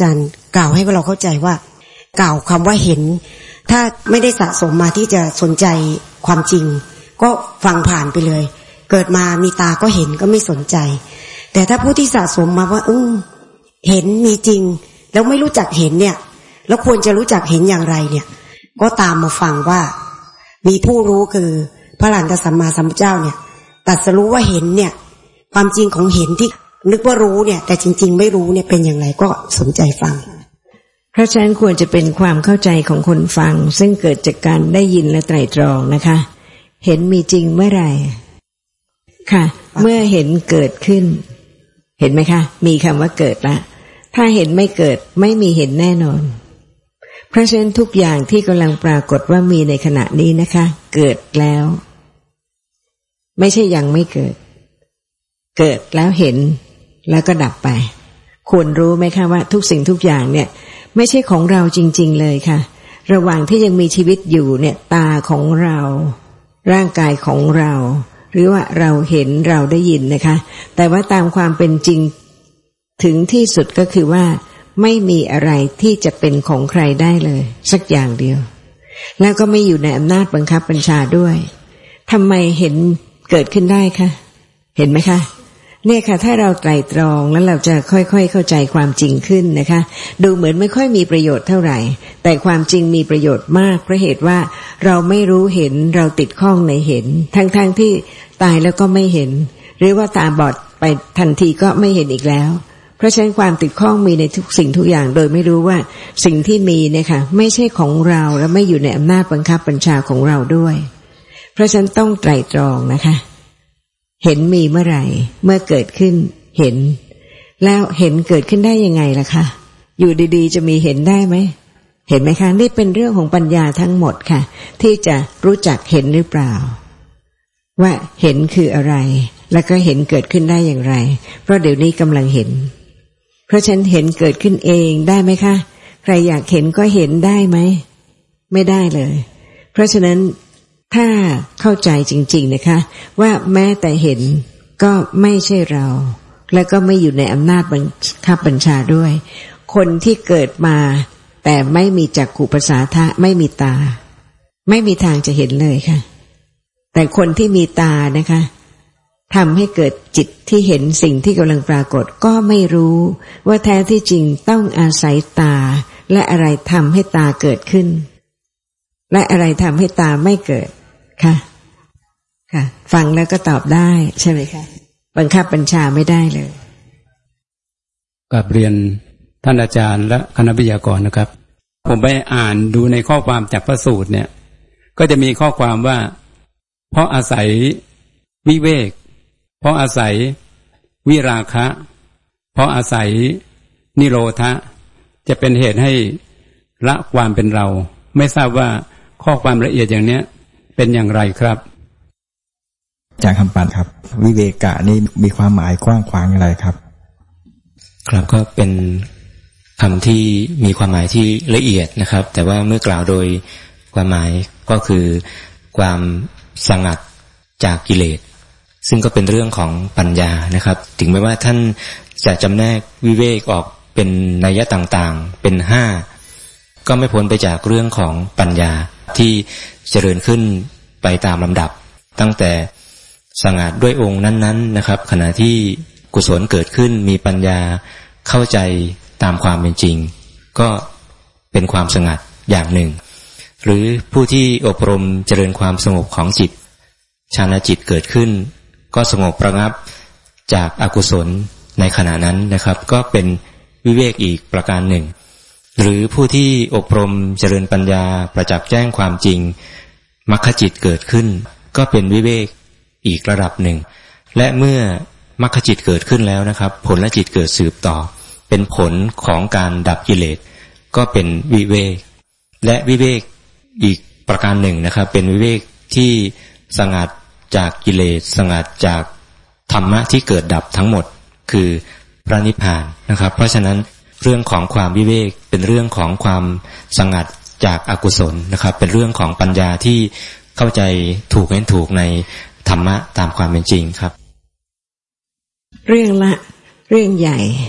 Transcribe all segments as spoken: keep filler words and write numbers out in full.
จารย์กล่าวให้เราเข้าใจว่ากล่าวคำว่าเห็นถ้าไม่ได้สะสมมาที่จะสนใจความจริงก็ฟังผ่านไปเลยเกิดมามีตาก็เห็นก็ไม่สนใจแต่ถ้าผู้ที่สะสมมาว่าอืมเห็นมีจริงแล้วไม่รู้จักเห็นเนี่ยแล้วควรจะรู้จักเห็นอย่างไรเนี่ยก็ตามมาฟังว่ามีผู้รู้คือพระอรหันตสัมมาสัมพุทธเจ้าเนี่ยตรัสรู้ว่าเห็นเนี่ยความจริงของเห็นที่นึกว่ารู้เนี่ยแต่จริงๆไม่รู้เนี่ยเป็นอย่างไรก็สนใจฟังเพราะฉะนั้นควรจะเป็นความเข้าใจของคนฟังซึ่งเกิดจากการได้ยินและไตร่ตรองนะคะเห็นมีจริงเมื่อไหร่ค่ะเมื่อเห็นเกิดขึ้นเห็นไหมคะมีคำว่าเกิดละถ้าเห็นไม่เกิดไม่มีเห็นแน่นอนเพราะฉะนั้นทุกอย่างที่กำลังปรากฏว่ามีในขณะนี้นะคะเกิดแล้วไม่ใช่ยังไม่เกิดเกิดแล้วเห็นแล้วก็ดับไปควรรู้ไหมคะว่าทุกสิ่งทุกอย่างเนี่ยไม่ใช่ของเราจริงๆเลยค่ะระหว่างที่ยังมีชีวิตอยู่เนี่ยตาของเราร่างกายของเราหรือว่าเราเห็นเราได้ยินนะคะแต่ว่าตามความเป็นจริงถึงที่สุดก็คือว่าไม่มีอะไรที่จะเป็นของใครได้เลยสักอย่างเดียวแล้วก็ไม่อยู่ในอำนาจบังคับบัญชาด้วยทำไมเห็นเกิดขึ้นได้คะเห็นไหมคะเนี่ยค่ะถ้าเราไตร่ตรองแล้วเราจะค่อยๆเข้าใจความจริงขึ้นนะคะดูเหมือนไม่ค่อยมีประโยชน์เท่าไหร่แต่ความจริงมีประโยชน์มากเพราะเหตุว่าเราไม่รู้เห็นเราติดข้องในเห็นทั้งๆที่ตายแล้วก็ไม่เห็นหรือว่าตาบอดไปทันทีก็ไม่เห็นอีกแล้วเพราะฉะนั้นความติดข้องมีในทุกสิ่งทุกอย่างโดยไม่รู้ว่าสิ่งที่มีเนี่ยค่ะไม่ใช่ของเราและไม่อยู่ในอำนาจบังคับบัญชาของเราด้วยเพราะฉะนั้นต้องไตร่ตรองนะคะเห็นมีเมื่อไหร่เมื่อเกิดขึ้นเห็นแล้วเห็นเกิดขึ้นได้ยังไงล่ะคะอยู่ดีๆจะมีเห็นได้ไหมเห็นไหมคะนี่เป็นเรื่องของปัญญาทั้งหมดค่ะที่จะรู้จักเห็นหรือเปล่าว่าเห็นคืออะไรแล้วก็เห็นเกิดขึ้นได้อย่างไรเพราะเดี๋ยวนี้กำลังเห็นเพราะฉะนั้นเห็นเกิดขึ้นเองได้ไหมคะใครอยากเห็นก็เห็นได้ไหมไม่ได้เลยเพราะฉะนั้นถ้าเข้าใจจริงๆนะคะว่าแม้แต่เห็นก็ไม่ใช่เราและก็ไม่อยู่ในอำนาจบังคับบัญชาด้วยคนที่เกิดมาแต่ไม่มีจักขุประสาทะไม่มีตาไม่มีทางจะเห็นเลยค่ะแต่คนที่มีตานะคะทำให้เกิดจิตที่เห็นสิ่งที่กำลังปรากฏก็ไม่รู้ว่าแท้ที่จริงต้องอาศัยตาและอะไรทำให้ตาเกิดขึ้นและอะไรทำให้ตาไม่เกิดค่ะค่ะฟังแล้วก็ตอบได้ใช่ไหมคะบังคับบัญชาไม่ได้เลยกับเรียนท่านอาจารย์และคณะวิทยากรนะครับผมไปอ่านดูในข้อความจากพระสูตรเนี่ยก็จะมีข้อความว่าเพราะอาศัยวิเวกเพราะอาศัยวิราคะเพราะอาศัยนิโรธะจะเป็นเหตุให้ละความเป็นเราไม่ทราบว่าข้อความละเอียดอย่างเนี้ยเป็นอย่างไรครับจากคำปัดครับวิเวกะนี่มีความหมายกว้างขวางอะไรครับครับก็เป็นคำที่มีความหมายที่ละเอียดนะครับแต่ว่าเมื่อกล่าวโดยความหมายก็คือความสงัดจากกิเลสซึ่งก็เป็นเรื่องของปัญญานะครับถึงแม้ว่าท่านจะจำแนกวิเวกออกเป็นนัยยะต่างๆเป็นห้าก็ไม่พ้นไปจากเรื่องของปัญญาที่เจริญขึ้นไปตามลำดับตั้งแต่สงัดด้วยองค์นั้นๆนะครับขณะที่กุศลเกิดขึ้นมีปัญญาเข้าใจตามความเป็นจริงก็เป็นความสงัดอย่างหนึ่งหรือผู้ที่อบรมเจริญความสงบของจิตฌานจิตเกิดขึ้นก็สงบระงับจากอกุศลในขณะนั้นนะครับก็เป็นวิเวกอีกประการหนึ่งหรือผู้ที่อบรมเจริญปัญญาประจักษ์แจ้งความจริงมรรคจิตเกิดขึ้นก็เป็นวิเวกอีกระดับหนึ่งและเมื่อมรรคจิตเกิดขึ้นแล้วนะครับผลจิตเกิดสืบต่อเป็นผลของการดับกิเลสก็เป็นวิเวกและวิเวกอีกประการหนึ่งนะครับเป็นวิเวกที่สงัดจากกิเลสสงัดจากธรรมะที่เกิดดับทั้งหมดคือพระนิพพานนะครับเพราะฉะนั้นเรื่องของความวิเวกเป็นเรื่องของความสงัดจากอกุศลนะครับเป็นเรื่องของปัญญาที่เข้าใจถูกเห็นถูกในธรรมะตามความเป็นจริงครับเรื่องละเรื่องใหญ่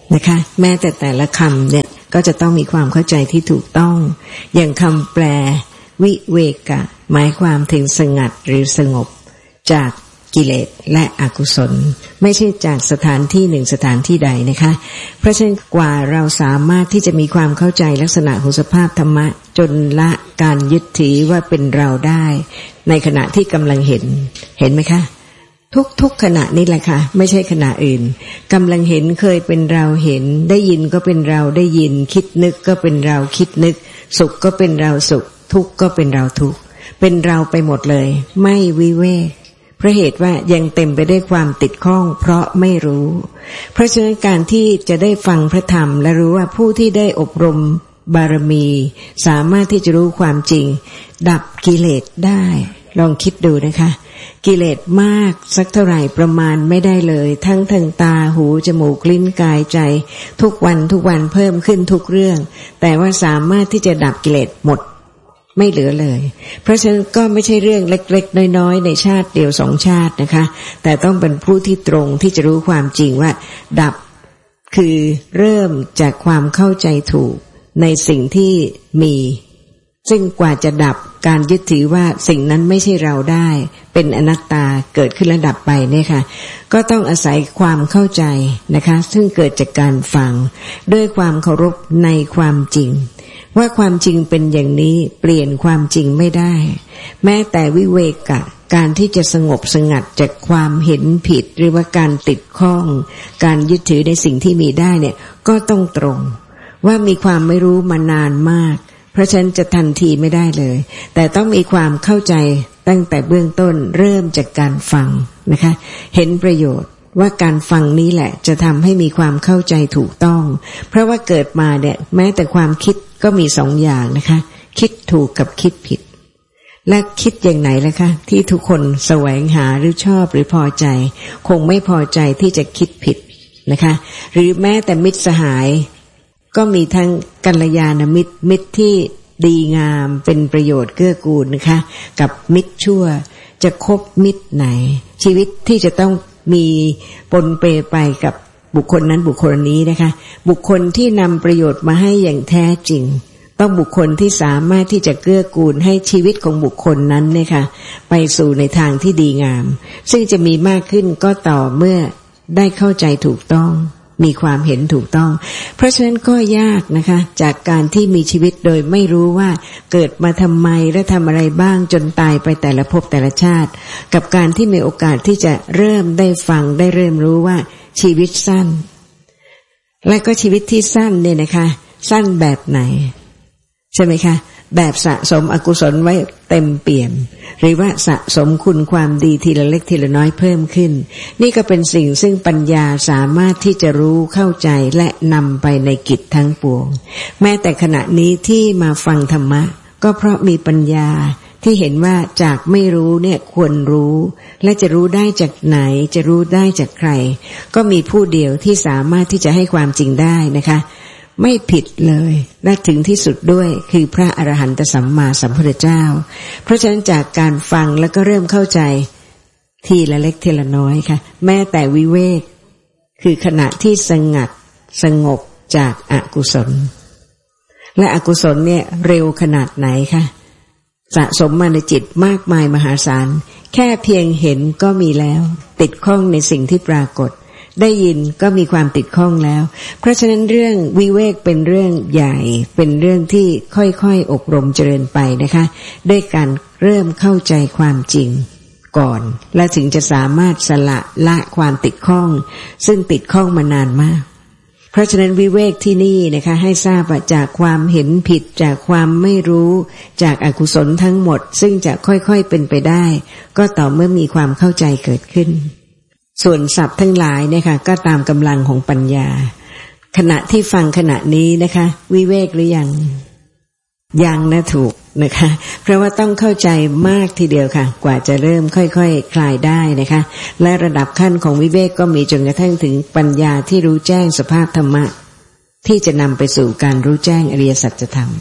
นะคะแม้แต่แต่ละคำเนี่ยก็จะต้องมีความเข้าใจที่ถูกต้องอย่างคำแปลวิเวกะหมายความถึงสงัดหรือสงบจากกิเลสและอกุศลไม่ใช่จากสถานที่หนึ่งสถานที่ใดนะคะเพราะฉะนั้นกว่าเราสามารถที่จะมีความเข้าใจลักษณะของสภาพธรรมะจนละการยึดถือว่าเป็นเราได้ในขณะที่กำลังเห็นเห็นไหมคะทุกๆขณะนี้แหละค่ะไม่ใช่ขณะอื่นกำลังเห็นเคยเป็นเราเห็นได้ยินก็เป็นเราได้ยินคิดนึกก็เป็นเราคิดนึกสุขก็เป็นเราสุขทุกข์ก็เป็นเราทุกข์เป็นเราไปหมดเลยไม่วิเวกเพราะเหตุว่ายังเต็มไปด้วยความติดข้องเพราะไม่รู้เพราะฉะนั้นการที่จะได้ฟังพระธรรมและรู้ว่าผู้ที่ได้อบรมบารมีสามารถที่จะรู้ความจริงดับกิเลสได้ลองคิดดูนะคะกิเลสมากสักเท่าไหร่ประมาณไม่ได้เลยทั้งทางตาหูจมูกลิ้นกายใจทุกวันทุกวันเพิ่มขึ้นทุกเรื่องแต่ว่าสามารถที่จะดับกิเลสหมดไม่เหลือเลยเพราะฉะนั้นก็ไม่ใช่เรื่องเล็กๆน้อยๆในชาติเดียวสองชาตินะคะแต่ต้องเป็นผู้ที่ตรงที่จะรู้ความจริงว่าดับคือเริ่มจากความเข้าใจถูกในสิ่งที่มีซึ่งกว่าจะดับการยึดถือว่าสิ่งนั้นไม่ใช่เราได้เป็นอนัตตาเกิดขึ้นและดับไปเนี่ยค่ะก็ต้องอาศัยความเข้าใจนะคะซึ่งเกิดจากการฟังด้วยความเคารพในความจริงว่าความจริงเป็นอย่างนี้เปลี่ยนความจริงไม่ได้แม้แต่วิเวกะการที่จะสงบสงัดจากความเห็นผิดหรือว่าการติดข้องการยึดถือในสิ่งที่มีได้เนี่ยก็ต้องตรงว่ามีความไม่รู้มานานมากเพราะฉะนั้นจะทันทีไม่ได้เลยแต่ต้องมีความเข้าใจตั้งแต่เบื้องต้นเริ่มจากการฟังนะคะเห็นประโยชน์ว่าการฟังนี้แหละจะทำให้มีความเข้าใจถูกต้องเพราะว่าเกิดมาเนี่ยแม้แต่ความคิดก็มีสองอย่างนะคะคิดถูกกับคิดผิดและคิดอย่างไหนล่ะคะที่ทุกคนแสวงหาหรือชอบหรือพอใจคงไม่พอใจที่จะคิดผิดนะคะหรือแม้แต่มิตรสหายก็มีทั้งกัลยาณมิตรมิตรที่ดีงามเป็นประโยชน์เกื้อกูลนะคะกับมิตรชั่วจะคบมิตรไหนชีวิตที่จะต้องมีปนเปไปกับบุคคลนั้นบุคคลนี้นะคะบุคคลที่นำประโยชน์มาให้อย่างแท้จริงต้องบุคคลที่สามารถที่จะเกื้อกูลให้ชีวิตของบุคคลนั้นเนี่ยค่ะไปสู่ในทางที่ดีงามซึ่งจะมีมากขึ้นก็ต่อเมื่อได้เข้าใจถูกต้องมีความเห็นถูกต้องเพราะฉะนั้นก็ยากนะคะจากการที่มีชีวิตโดยไม่รู้ว่าเกิดมาทำไมและทำอะไรบ้างจนตายไปแต่ละภพแต่ละชาติกับการที่มีโอกาสที่จะเริ่มได้ฟังได้เริ่มรู้ว่าชีวิตสั้นและก็ชีวิตที่สั้นเนี่ยนะคะสั้นแบบไหนใช่ไหมคะแบบสะสมอกุศลไว้เต็มเปี่ยมหรือว่าสะสมคุณความดีทีละเล็กทีละน้อยเพิ่มขึ้นนี่ก็เป็นสิ่งซึ่งปัญญาสามารถที่จะรู้เข้าใจและนำไปในกิจทั้งปวงแม้แต่ขณะนี้ที่มาฟังธรรมะก็เพราะมีปัญญาที่เห็นว่าจากไม่รู้เนี่ยควรรู้และจะรู้ได้จากไหนจะรู้ได้จากใครก็มีผู้เดียวที่สามารถที่จะให้ความจริงได้นะคะไม่ผิดเลยและถึงที่สุดด้วยคือพระอรหันตสัมมาสัมพุทธเจ้าเพราะฉะนั้นจากการฟังแล้วก็เริ่มเข้าใจทีละเล็กทีละน้อยค่ะแม้แต่วิเวกคือขณะที่สงัดสงบจากอกุศลและอกุศลเนี่ยเร็วขนาดไหนคะสะสมมาในจิตมากมายมหาศาลแค่เพียงเห็นก็มีแล้วติดข้องในสิ่งที่ปรากฏได้ยินก็มีความติดข้องแล้วเพราะฉะนั้นเรื่องวิเวกเป็นเรื่องใหญ่เป็นเรื่องที่ค่อยๆอบรมเจริญไปนะคะด้วยการเริ่มเข้าใจความจริงก่อนและถึงจะสามารถสละละความติดข้องซึ่งติดข้องมานานมากเพราะฉะนั้นวิเวกที่นี่นะคะให้ทราบว่าจากความเห็นผิดจากความไม่รู้จากอกุศลทั้งหมดซึ่งจะค่อยๆเป็นไปได้ก็ต่อเมื่อมีความเข้าใจเกิดขึ้นส่วนศัพท์ทั้งหลายเนี่ยค่ะก็ตามกำลังของปัญญาขณะที่ฟังขณะนี้นะคะวิเวกหรือยังยังนะถูกนะคะเพราะว่าต้องเข้าใจมากทีเดียวค่ะกว่าจะเริ่มค่อยๆ ค, คลายได้นะคะและระดับขั้นของวิเวกก็มีจนกระทั่งถึงปัญญาที่รู้แจ้งสภาพธรรมะที่จะนำไปสู่การรู้แจ้งอริยสัจธรรม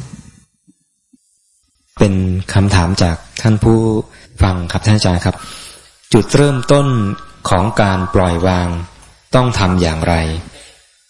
เป็นคำถามจากท่านผู้ฟังครับท่านอาจารย์ครับจุดเริ่มต้นของการปล่อยวางต้องทำอย่างไร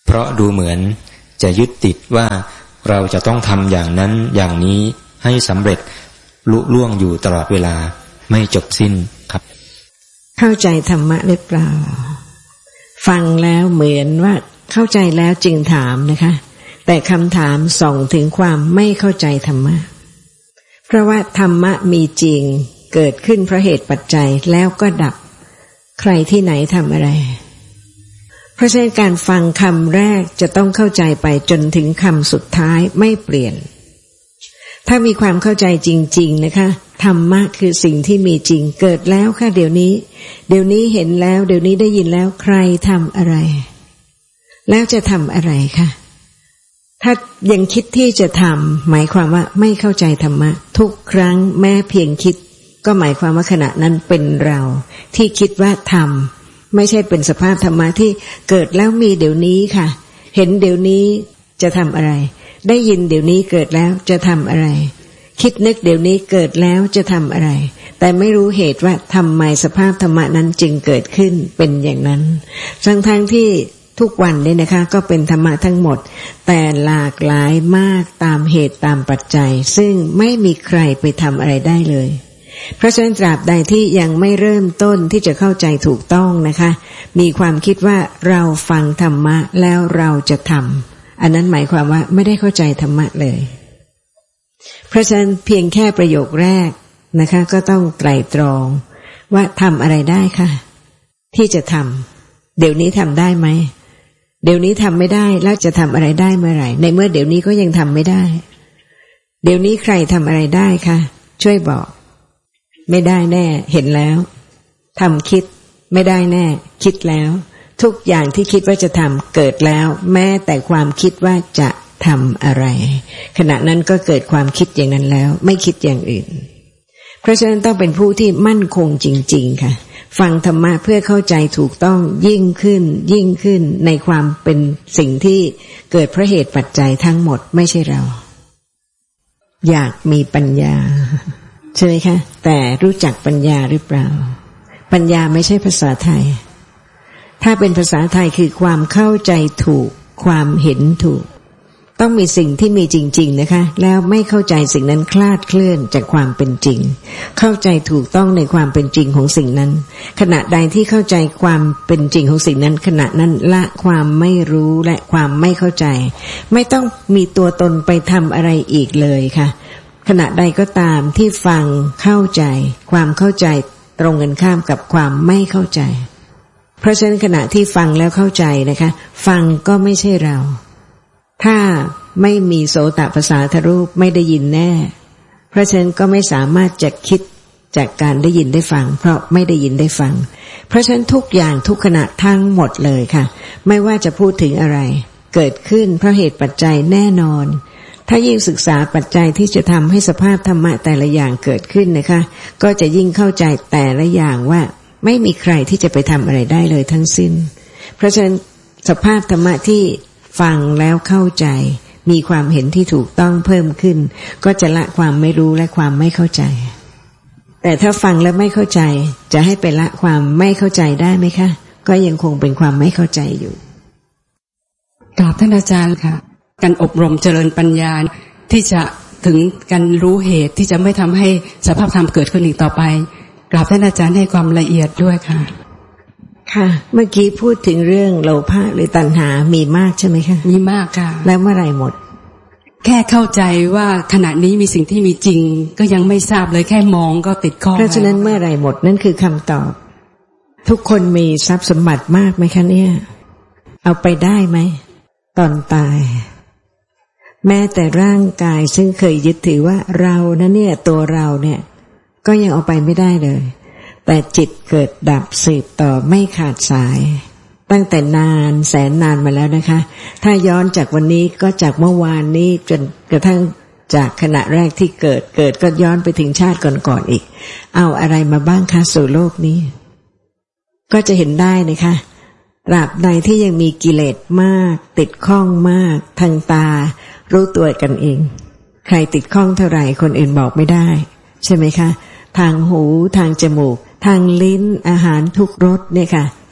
เพราะดูเหมือนจะยึดติดว่าเราจะต้องทำอย่างนั้นอย่างนี้ให้สำเร็จลุล่วงอยู่ตลอดเวลาไม่จบสิ้นครับเข้าใจธรรมะหรือเปล่าฟังแล้วเหมือนว่าเข้าใจแล้วจึงถามนะคะแต่คำถามส่งถึงความไม่เข้าใจธรรมะเพราะว่าธรรมะมีจริงเกิดขึ้นเพราะเหตุปัจจัยแล้วก็ดับใครที่ไหนทำอะไรเพราะฉะนั้นการฟังคำแรกจะต้องเข้าใจไปจนถึงคำสุดท้ายไม่เปลี่ยนถ้ามีความเข้าใจจริงๆนะคะธรรมะคือสิ่งที่มีจริงเกิดแล้วค่ะเดี๋ยวนี้เดี๋ยวนี้เห็นแล้วเดี๋ยวนี้ได้ยินแล้วใครทำอะไรแล้วจะทำอะไรคะถ้ายังคิดที่จะทำหมายความว่าไม่เข้าใจธรรมะทุกครั้งแม้เพียงคิดก็หมายความว่าขณะนั้นเป็นเราที่คิดว่าทำไม่ใช่เป็นสภาพธรรมะที่เกิดแล้วมีเดี๋ยวนี้ค่ะเห็นเดี๋ยวนี้จะทำอะไรได้ยินเดี๋ยวนี้เกิดแล้วจะทำอะไรคิดนึกเดี๋ยวนี้เกิดแล้วจะทำอะไรแต่ไม่รู้เหตุว่าทำไมสภาพธรรมะนั้นจึงเกิดขึ้นเป็นอย่างนั้นทั้งทั้งที่ทุกวันเนี่ยนะคะก็เป็นธรรมะทั้งหมดแต่หลากหลายมากตามเหตุตามปัจจัยซึ่งไม่มีใครไปทำอะไรได้เลยเพราะฉะนั้นตราบใดที่ยังไม่เริ่มต้นที่จะเข้าใจถูกต้องนะคะมีความคิดว่าเราฟังธรรมะแล้วเราจะทำอันนั้นหมายความว่าไม่ได้เข้าใจธรรมะเลยเพราะฉะนั้นเพียงแค่ประโยคแรกนะคะก็ต้องไตร่ตรองว่าทำอะไรได้ค่ะที่จะทำเดี๋ยวนี้ทำได้ไหมเดี๋ยวนี้ทำไม่ได้แล้วจะทำอะไรได้เมื่อไหร่ในเมื่อเดี๋ยวนี้ก็ยังทำไม่ได้เดี๋ยวนี้ใครทำอะไรได้คะช่วยบอกไม่ได้แน่เห็นแล้วทำคิดไม่ได้แน่คิดแล้วทุกอย่างที่คิดว่าจะทำเกิดแล้วแม้แต่ความคิดว่าจะทำอะไรขณะนั้นก็เกิดความคิดอย่างนั้นแล้วไม่คิดอย่างอื่นเพราะฉะนั้นต้องเป็นผู้ที่มั่นคงจริงๆค่ะฟังธรรมะเพื่อเข้าใจถูกต้องยิ่งขึ้นยิ่งขึ้นในความเป็นสิ่งที่เกิดเพราะเหตุปัจจัยทั้งหมดไม่ใช่เราอยากมีปัญญาใช่ไหมคะแต่รู้จักปัญญาหรือเปล่าปัญญาไม่ใช่ภาษาไทยถ้าเป็นภาษาไทยคือความเข้าใจถูกความเห็นถูกต้องมีสิ่งที่มีจริงๆนะคะแล้วไม่เข้าใจสิ่งนั้นคลาดเคลื่อนจากความเป็นจริงเข้าใจถูกต้องในความเป็นจริงของสิ่งนั้นขณะใดที่เข้าใจความเป็นจริงของสิ่งนั้นขณะนั้นละความไม่รู้และความไม่เข้าใจไม่ต้องมีตัวตนไปทำอะไรอีกเลยค่ะขณะใดก็ตามที่ฟังเข้าใจความเข้าใจตรงกันข้ามกับความไม่เข้าใจเพราะฉะนั้นขณะที่ฟังแล้วเข้าใจนะคะฟังก็ไม่ใช่เราถ้าไม่มีโสตประสาทรูปไม่ได้ยินแน่เพราะฉะนั้นก็ไม่สามารถจะคิดจากการได้ยินได้ฟังเพราะไม่ได้ยินได้ฟังเพราะฉะนั้นทุกอย่างทุกขณะทั้งหมดเลยค่ะไม่ว่าจะพูดถึงอะไรเกิดขึ้นเพราะเหตุปัจจัยแน่นอนถ้ายิ่งศึกษาปัจจัยที่จะทำให้สภาพธรรมะแต่ละอย่างเกิดขึ้นนะคะก็จะยิ่งเข้าใจแต่ละอย่างว่าไม่มีใครที่จะไปทำอะไรได้เลยทั้งสิ้นเพราะฉะนั้นสภาพธรรมะที่ฟังแล้วเข้าใจมีความเห็นที่ถูกต้องเพิ่มขึ้นก็จะละความไม่รู้และความไม่เข้าใจแต่ถ้าฟังแล้วไม่เข้าใจจะให้ไปละความไม่เข้าใจได้ไหมคะก็ยังคงเป็นความไม่เข้าใจอยู่กราบท่านอาจารย์ค่ะการอบรมเจริญปัญญาที่จะถึงการรู้เหตุที่จะไม่ทำให้สภาพธรรมเกิดขึ้นอีกต่อไปกราบท่านอาจารย์ให้ความละเอียดด้วยค่ะค่ะเมื่อกี้พูดถึงเรื่องโลภะหรือตัณหามีมากใช่ไหมคะมีมากค่ะแล้วเมื่อไหร่หมดแค่เข้าใจว่าขณะนี้มีสิ่งที่มีจริงก็ยังไม่ทราบเลยแค่มองก็ติดข้องเพราะฉะนั้นเมื่อไหร่หมดนั่นคือคำตอบทุกคนมีทรัพย์สมบัติมากไหมคะเนี่ยเอาไปได้ไหมตอนตายแม้แต่ร่างกายซึ่งเคยยึดถือว่าเรานะเนี่ยตัวเราเนี่ยก็ยังเอาไปไม่ได้เลยแต่จิตเกิดดับสืบต่อไม่ขาดสายตั้งแต่นานแสนนานมาแล้วนะคะถ้าย้อนจากวันนี้ก็จากเมื่อวานนี้จนกระทั่งจากขณะแรกที่เกิดเกิดก็ย้อนไปถึงชาติก่อนๆอีกเอาอะไรมาบ้างคะสู่โลกนี้ก็จะเห็นได้นะคะตราบใดที่ยังมีกิเลสมากติดข้องมากทางตารู้ตัวกันเองใครติดข้องเท่าไหร่คนอื่นบอกไม่ได้ใช่ไหมคะทางหูทางจมูกทางลิ้นอาหารทุกรสเนี่ยค่ะ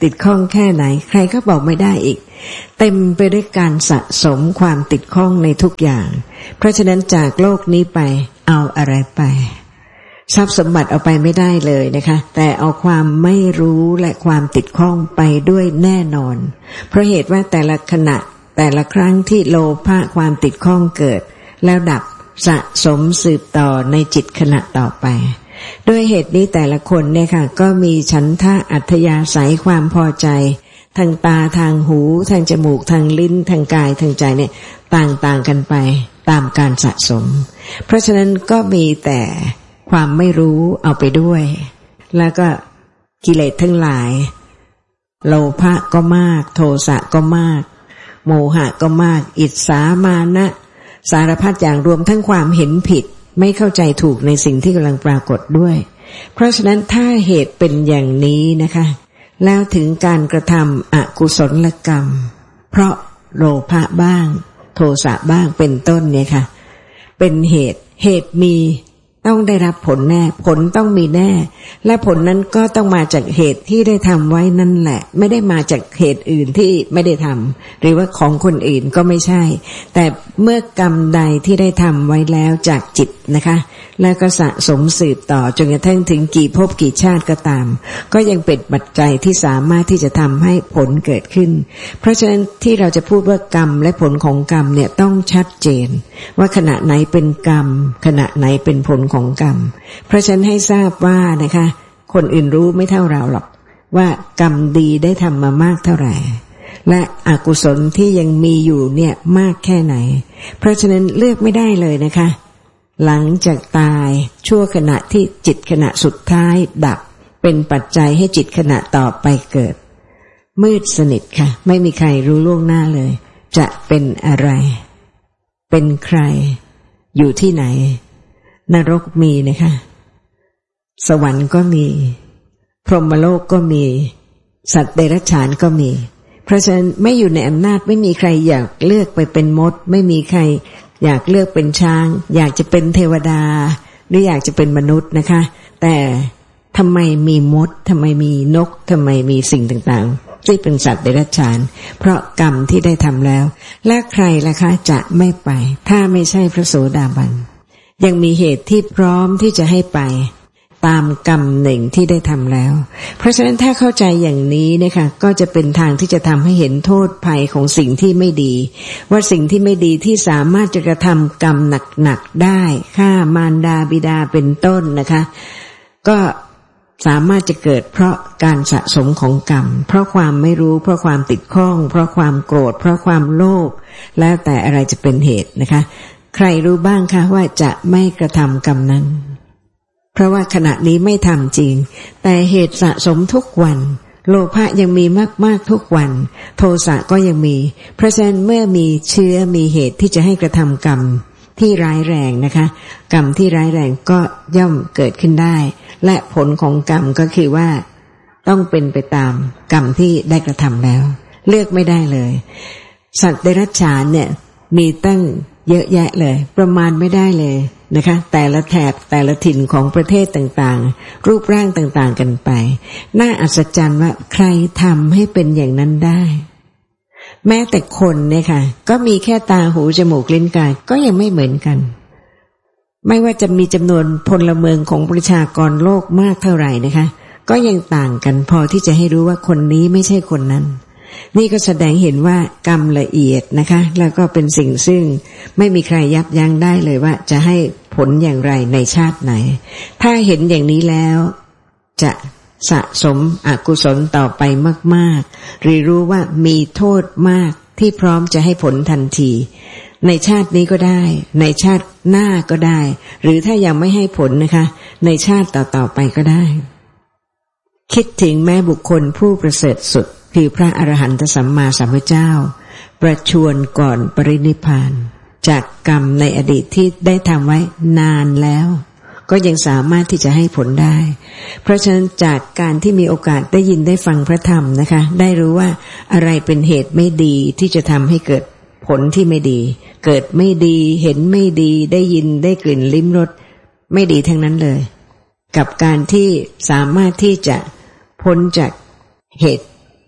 ติดข้องแค่ไหนใครก็บอกไม่ได้อีกเต็มไปด้วยการสะสมความติดข้องในทุกอย่างเพราะฉะนั้นจากโลกนี้ไปเอาอะไรไปทรัพย์สมบัติเอาไปไม่ได้เลยนะคะแต่เอาความไม่รู้และความติดข้องไปด้วยแน่นอนเพราะเหตุว่าแต่ละขณะแต่ละครั้งที่โลภะความติดข้องเกิดแล้วดับสะสมสืบต่อในจิตขณะต่อไปด้วยเหตุนี้แต่ละคนเนี่ยค่ะก็มีฉันทะอัธยาศัยความพอใจทางตาทางหูทางจมูกทางลิ้นทางกายทางใจเนี่ยต่างๆกันไปตามการสะสมเพราะฉะนั้นก็มีแต่ความไม่รู้เอาไปด้วยแล้วก็กิเลสทั้งหลายโลภะก็มากโทสะก็มากโมหะก็มากอิจฉามานะสารพัดอย่างรวมทั้งความเห็นผิดไม่เข้าใจถูกในสิ่งที่กำลังปรากฏด้วยเพราะฉะนั้นถ้าเหตุเป็นอย่างนี้นะคะแล้วถึงการกระทำอกุศลกรรมเพราะโลภะบ้างโทสะบ้างเป็นต้นเนี่ยค่ะเป็นเหตุเหตุมีต้องได้รับผลแน่ผลต้องมีแน่และผลนั้นก็ต้องมาจากเหตุที่ได้ทำไว้นั่นแหละไม่ได้มาจากเหตุอื่นที่ไม่ได้ทำหรือว่าของคนอื่นก็ไม่ใช่แต่เมื่อกรรมใดที่ได้ทำไว้แล้วจากจิตนะคะแล้วก็สะสมสืบต่อจนกระทั่งถึงกี่ภพกี่ชาติก็ตามก็ยังเป็นปัจจัยที่สามารถที่จะทำให้ผลเกิดขึ้นเพราะฉะนั้นที่เราจะพูดว่ากรรมและผลของกรรมเนี่ยต้องชัดเจนว่าขณะไหนเป็นกรรมขณะไหนเป็นผลของกรรมเพราะฉะนั้นให้ทราบว่านะคะคนอื่นรู้ไม่เท่าเราหรอกว่ากรรมดีได้ทำมามากเท่าไหร่และอกุศลที่ยังมีอยู่เนี่ยมากแค่ไหนเพราะฉะนั้นเลือกไม่ได้เลยนะคะหลังจากตายชั่วขณะที่จิตขณะสุดท้ายดับเป็นปัจจัยให้จิตขณะต่อไปเกิดมืดสนิทค่ะไม่มีใครรู้ล่วงหน้าเลยจะเป็นอะไรเป็นใครอยู่ที่ไหนนรกมีนะคะสวรรค์ก็มีพรหมโลกก็มีสัตว์เดรัจฉานก็มีเพราะฉะนั้นไม่อยู่ในอำนาจไม่มีใครอยากเลือกไปเป็นมดไม่มีใครอยากเลือกเป็นช้างอยากจะเป็นเทวดาหรืออยากจะเป็นมนุษย์นะคะแต่ทำไมมีมดทำไมมีนกทำไมมีสิ่งต่างๆที่เป็นสัตว์เดรัจฉานเพราะกรรมที่ได้ทำแล้วและใครล่ะคะจะไม่ไปถ้าไม่ใช่พระโสดาบันยังมีเหตุที่พร้อมที่จะให้ไปตามกรรมหนึ่งที่ได้ทำแล้วเพราะฉะนั้นถ้าเข้าใจอย่างนี้นะคะก็จะเป็นทางที่จะทำให้เห็นโทษภัยของสิ่งที่ไม่ดีว่าสิ่งที่ไม่ดีที่สามารถจะกระทำกรรมหนักๆได้ฆ่ามารดาบิดาเป็นต้นนะคะก็สามารถจะเกิดเพราะการสะสมของกรรมเพราะความไม่รู้เพราะความติดข้องเพราะความโกรธเพราะความโลภแล้วแต่อะไรจะเป็นเหตุนะคะใครรู้บ้างคะว่าจะไม่กระทำกรรมนั้นเพราะว่าขณะนี้ไม่ทำจริงแต่เหตุสะสมทุกวันโลภะยังมีมากๆทุกวันโทสะก็ยังมีเพราะฉะนั้นเมื่อมีเชื้อมีเหตุที่จะให้กระทำกรรมที่ร้ายแรงนะคะกรรมที่ร้ายแรงก็ย่อมเกิดขึ้นได้และผลของกรรมก็คือว่าต้องเป็นไปตามกรรมที่ได้กระทำแล้วเลือกไม่ได้เลยสัตว์เดรัจฉานเนี่ยมีตั้งเยอะแยะเลยประมาณไม่ได้เลยนะคะแต่ละแถบแต่ละถิ่นของประเทศต่างๆรูปร่างต่างๆกันไปน่าอัศจรรย์ว่าใครทำให้เป็นอย่างนั้นได้แม้แต่คนเนี่ยค่ะก็มีแค่ตาหูจมูกลิ้นกายก็ยังไม่เหมือนกันไม่ว่าจะมีจำนวนพลเมืองของประชากรโลกมากเท่าไหร่นะคะก็ยังต่างกันพอที่จะให้รู้ว่าคนนี้ไม่ใช่คนนั้นนี่ก็แสดงเห็นว่ากรรมละเอียดนะคะแล้วก็เป็นสิ่งซึ่งไม่มีใครยับยั้งได้เลยว่าจะให้ผลอย่างไรในชาติไหนถ้าเห็นอย่างนี้แล้วจะสะสมอกุศลต่อไปมากๆหรือรู้ว่ามีโทษมากที่พร้อมจะให้ผลทันทีในชาตินี้ก็ได้ในชาติหน้าก็ได้หรือถ้ายังไม่ให้ผลนะคะในชาติต่อๆไปก็ได้คิดถึงแม่บุคคลผู้ประเสริฐสุดคือพระอรหันตสัมมาสัมพุทธเจ้าประชวรก่อนปรินิพพานจากกรรมในอดีตที่ได้ทำไว้นานแล้วก็ยังสามารถที่จะให้ผลได้เพราะฉะนั้นจากการที่มีโอกาสได้ยินได้ฟังพระธรรมนะคะได้รู้ว่าอะไรเป็นเหตุไม่ดีที่จะทำให้เกิดผลที่ไม่ดีเกิดไม่ดีเห็นไม่ดีได้ยินได้กลิ่นลิ้มรสไม่ดีทั้งนั้นเลยกับการที่สามารถที่จะพ้นจากเหตุ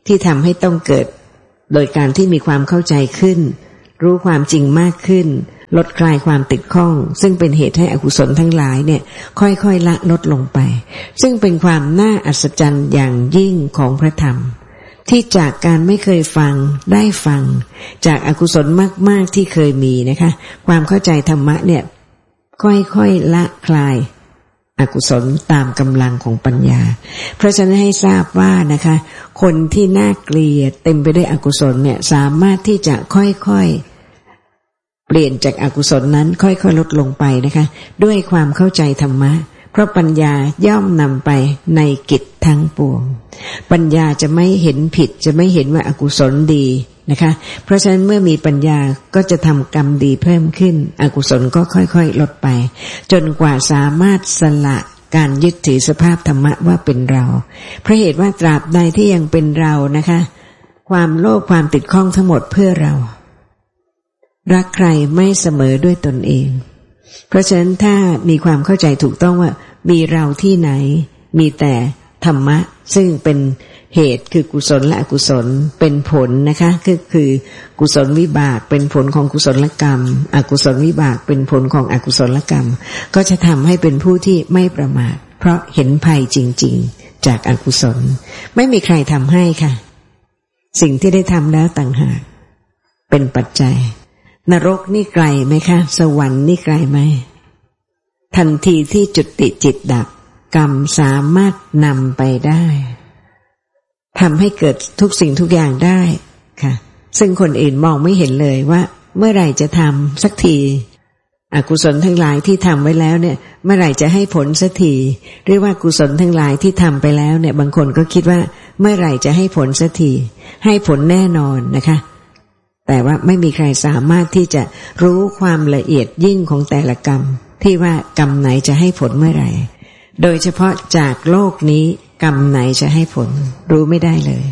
ที่ทำให้ต้องเกิดโดยการที่มีความเข้าใจขึ้นรู้ความจริงมากขึ้นลดคลายความติดข้องซึ่งเป็นเหตุให้อกุศลทั้งหลายเนี่ยค่อยๆละลดลงไปซึ่งเป็นความน่าอัศจรรย์อย่างยิ่งของพระธรรมที่จากการไม่เคยฟังได้ฟังจากอกุศลมากๆที่เคยมีนะคะความเข้าใจธรรมะเนี่ยค่อยๆละคลายอกุศลตามกำลังของปัญญาเพราะฉะนั้นให้ทราบว่านะคะคนที่น่าเกลียดเต็มไปด้วยอกุศลเนี่ยสามารถที่จะค่อยๆเปลี่ยนจากอกุศลนั้นค่อยๆลดลงไปนะคะด้วยความเข้าใจธรรมะเพราะปัญญาย่อมนำไปในกิจทั้งปวงปัญญาจะไม่เห็นผิดจะไม่เห็นว่าอกุศลดีนะคะเพราะฉะนั้นเมื่อมีปัญญาก็จะทำกรรมดีเพิ่มขึ้นอกุศลก็ค่อยๆลดไปจนกว่าสามารถสละการยึดถือสภาพธรรมะว่าเป็นเราเพราะเหตุว่าตราบใดที่ยังเป็นเรานะคะความโลภความติดข้องทั้งหมดเพื่อเรารักใครไม่เสมอด้วยตนเองเพราะฉะนั้นถ้ามีความเข้าใจถูกต้องว่ามีเราที่ไหนมีแต่ธรรมะซึ่งเป็นเหตุคือกุศลและอกุศลเป็นผลนะคะคือคือกุศลวิบากเป็นผลของกุศลกรรมอกุศลวิบากเป็นผลของอกุศลกรรมก็จะทำให้เป็นผู้ที่ไม่ประมาทเพราะเห็นภัยจริงๆจากอกุศลไม่มีใครทำให้ค่ะสิ่งที่ได้ทำแล้วต่างหากเป็นปัจจัยนรกนี่ไกลไหมคะสวรรค์นี่ไกลไหมทันทีที่จุติจิตดับกรรมสามารถนำไปได้ทำให้เกิดทุกสิ่งทุกอย่างได้ค่ะซึ่งคนอื่นมองไม่เห็นเลยว่าเมื่อไหร่จะทำสักทีอกุศลทั้งหลายที่ทำไว้แล้วเนี่ยเมื่อไหร่จะให้ผลสักทีหรือว่ากุศลทั้งหลายที่ทำไปแล้วเนี่ยบางคนก็คิดว่าเมื่อไหร่จะให้ผลสักทีให้ผลแน่นอนนะคะแต่ว่าไม่มีใครสามารถที่จะรู้ความละเอียดยิ่งของแต่ละกรรมที่ว่ากรรมไหนจะให้ผลเมื่อไหร่โดยเฉพาะจากโลกนี้กรรมไหนจะให้ผลรู้ไม่ได้เลย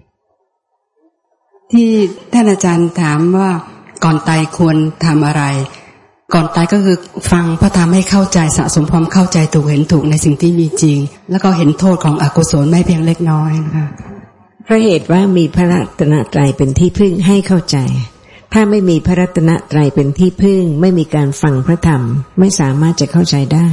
ที่ท่านอาจารย์ถามว่าก่อนตายควรทำอะไรก่อนตายก็คือฟังเพื่อทำให้เข้าใจสะสมความเข้าใจถูกเห็นถูกในสิ่งที่มีจริงแล้วก็เห็นโทษของอกุศลไม่เพียงเล็กน้อยนะคะเพราะเหตุว่ามีพระรัตนตรัยเป็นที่พึ่งให้เข้าใจถ้าไม่มีพระรัตนตรัยเป็นที่พึ่งไม่มีการฟังพระธรรมไม่สามารถจะเข้าใจได้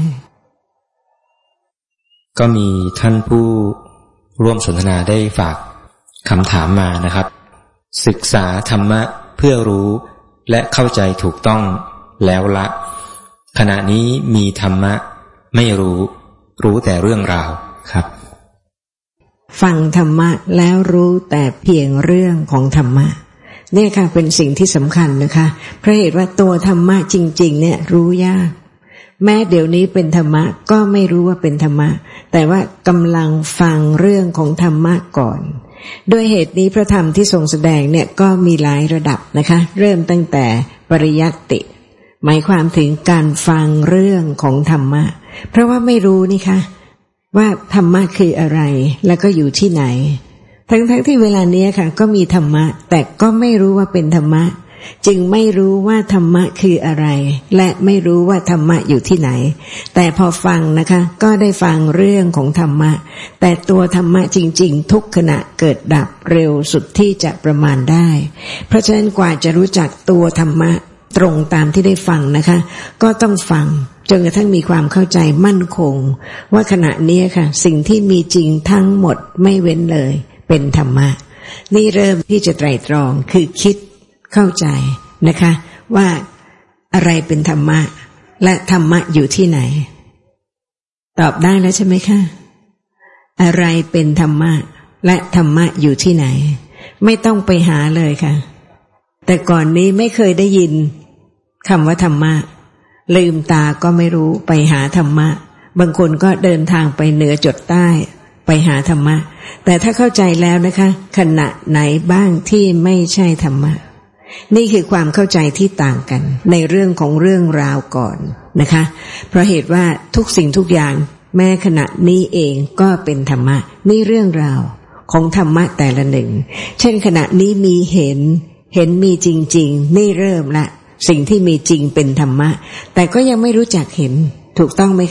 ก็มีท่านผู้ร่วมสนทนาได้ฝากคำถามมานะครับศึกษาธรรมะเพื่อรู้และเข้าใจถูกต้องแล้วละขณะนี้มีธรรมะไม่รู้รู้แต่เรื่องราวครับฟังธรรมะแล้วรู้แต่เพียงเรื่องของธรรมะเนี่ยค่ะเป็นสิ่งที่สำคัญนะคะเพราะเหตุว่าตัวธรรมะจริงๆเนี่ยรู้ยากแม้เดี๋ยวนี้เป็นธรรมะก็ไม่รู้ว่าเป็นธรรมะแต่ว่ากำลังฟังเรื่องของธรรมะก่อนด้วยเหตุนี้พระธรรมที่ทรงแสดงเนี่ยก็มีหลายระดับนะคะเริ่มตั้งแต่ปริยัติหมายความถึงการฟังเรื่องของธรรมะเพราะว่าไม่รู้นี่คะว่าธรรมะคืออะไรแล้วก็อยู่ที่ไหนทั้งๆที่เวลานี้ค่ะก็มีธรรมะแต่ก็ไม่รู้ว่าเป็นธรรมะจึงไม่รู้ว่าธรรมะคืออะไรและไม่รู้ว่าธรรมะอยู่ที่ไหนแต่พอฟังนะคะก็ได้ฟังเรื่องของธรรมะแต่ตัวธรรมะจริงๆทุกขณะเกิดดับเร็วสุดที่จะประมาณได้เพราะฉะนั้นกว่าจะรู้จักตัวธรรมะตรงตามที่ได้ฟังนะคะก็ต้องฟังจนกระทั่งมีความเข้าใจมั่นคงว่าขณะนี้ค่ะสิ่งที่มีจริงทั้งหมดไม่เว้นเลยเป็นธรรมะนี่เริ่มที่จะไตร่ตรองคือคิดเข้าใจนะคะว่าอะไรเป็นธรรมะและธรรมะอยู่ที่ไหนตอบได้แล้วใช่ไหมคะอะไรเป็นธรรมะและธรรมะอยู่ที่ไหนไม่ต้องไปหาเลยค่ะแต่ก่อนนี้ไม่เคยได้ยินคำว่าธรรมะลืมตาก็ไม่รู้ไปหาธรรมะบางคนก็เดินทางไปเหนือจดใต้ไปหาธรรมะแต่ถ้าเข้าใจแล้วนะคะขณะไหนบ้างที่ไม่ใช่ธรรมะนี่คือความเข้าใจที่ต่างกันในเรื่องของเรื่องราวก่อนนะคะเพราะเหตุว่าทุกสิ่งทุกอย่างแม้ขณะนี้เองก็เป็นธรรมะนี่เรื่องราวของธรรมะแต่ละหนึ่งเช่นขณะนี้มีเห็นเห็นมีจริงๆนี่เริ่มละสิ่งที่มีจริงเป็นธรรมะแต่ก็ยังไม่รู้จักเห็นถูกต้องไหมคะ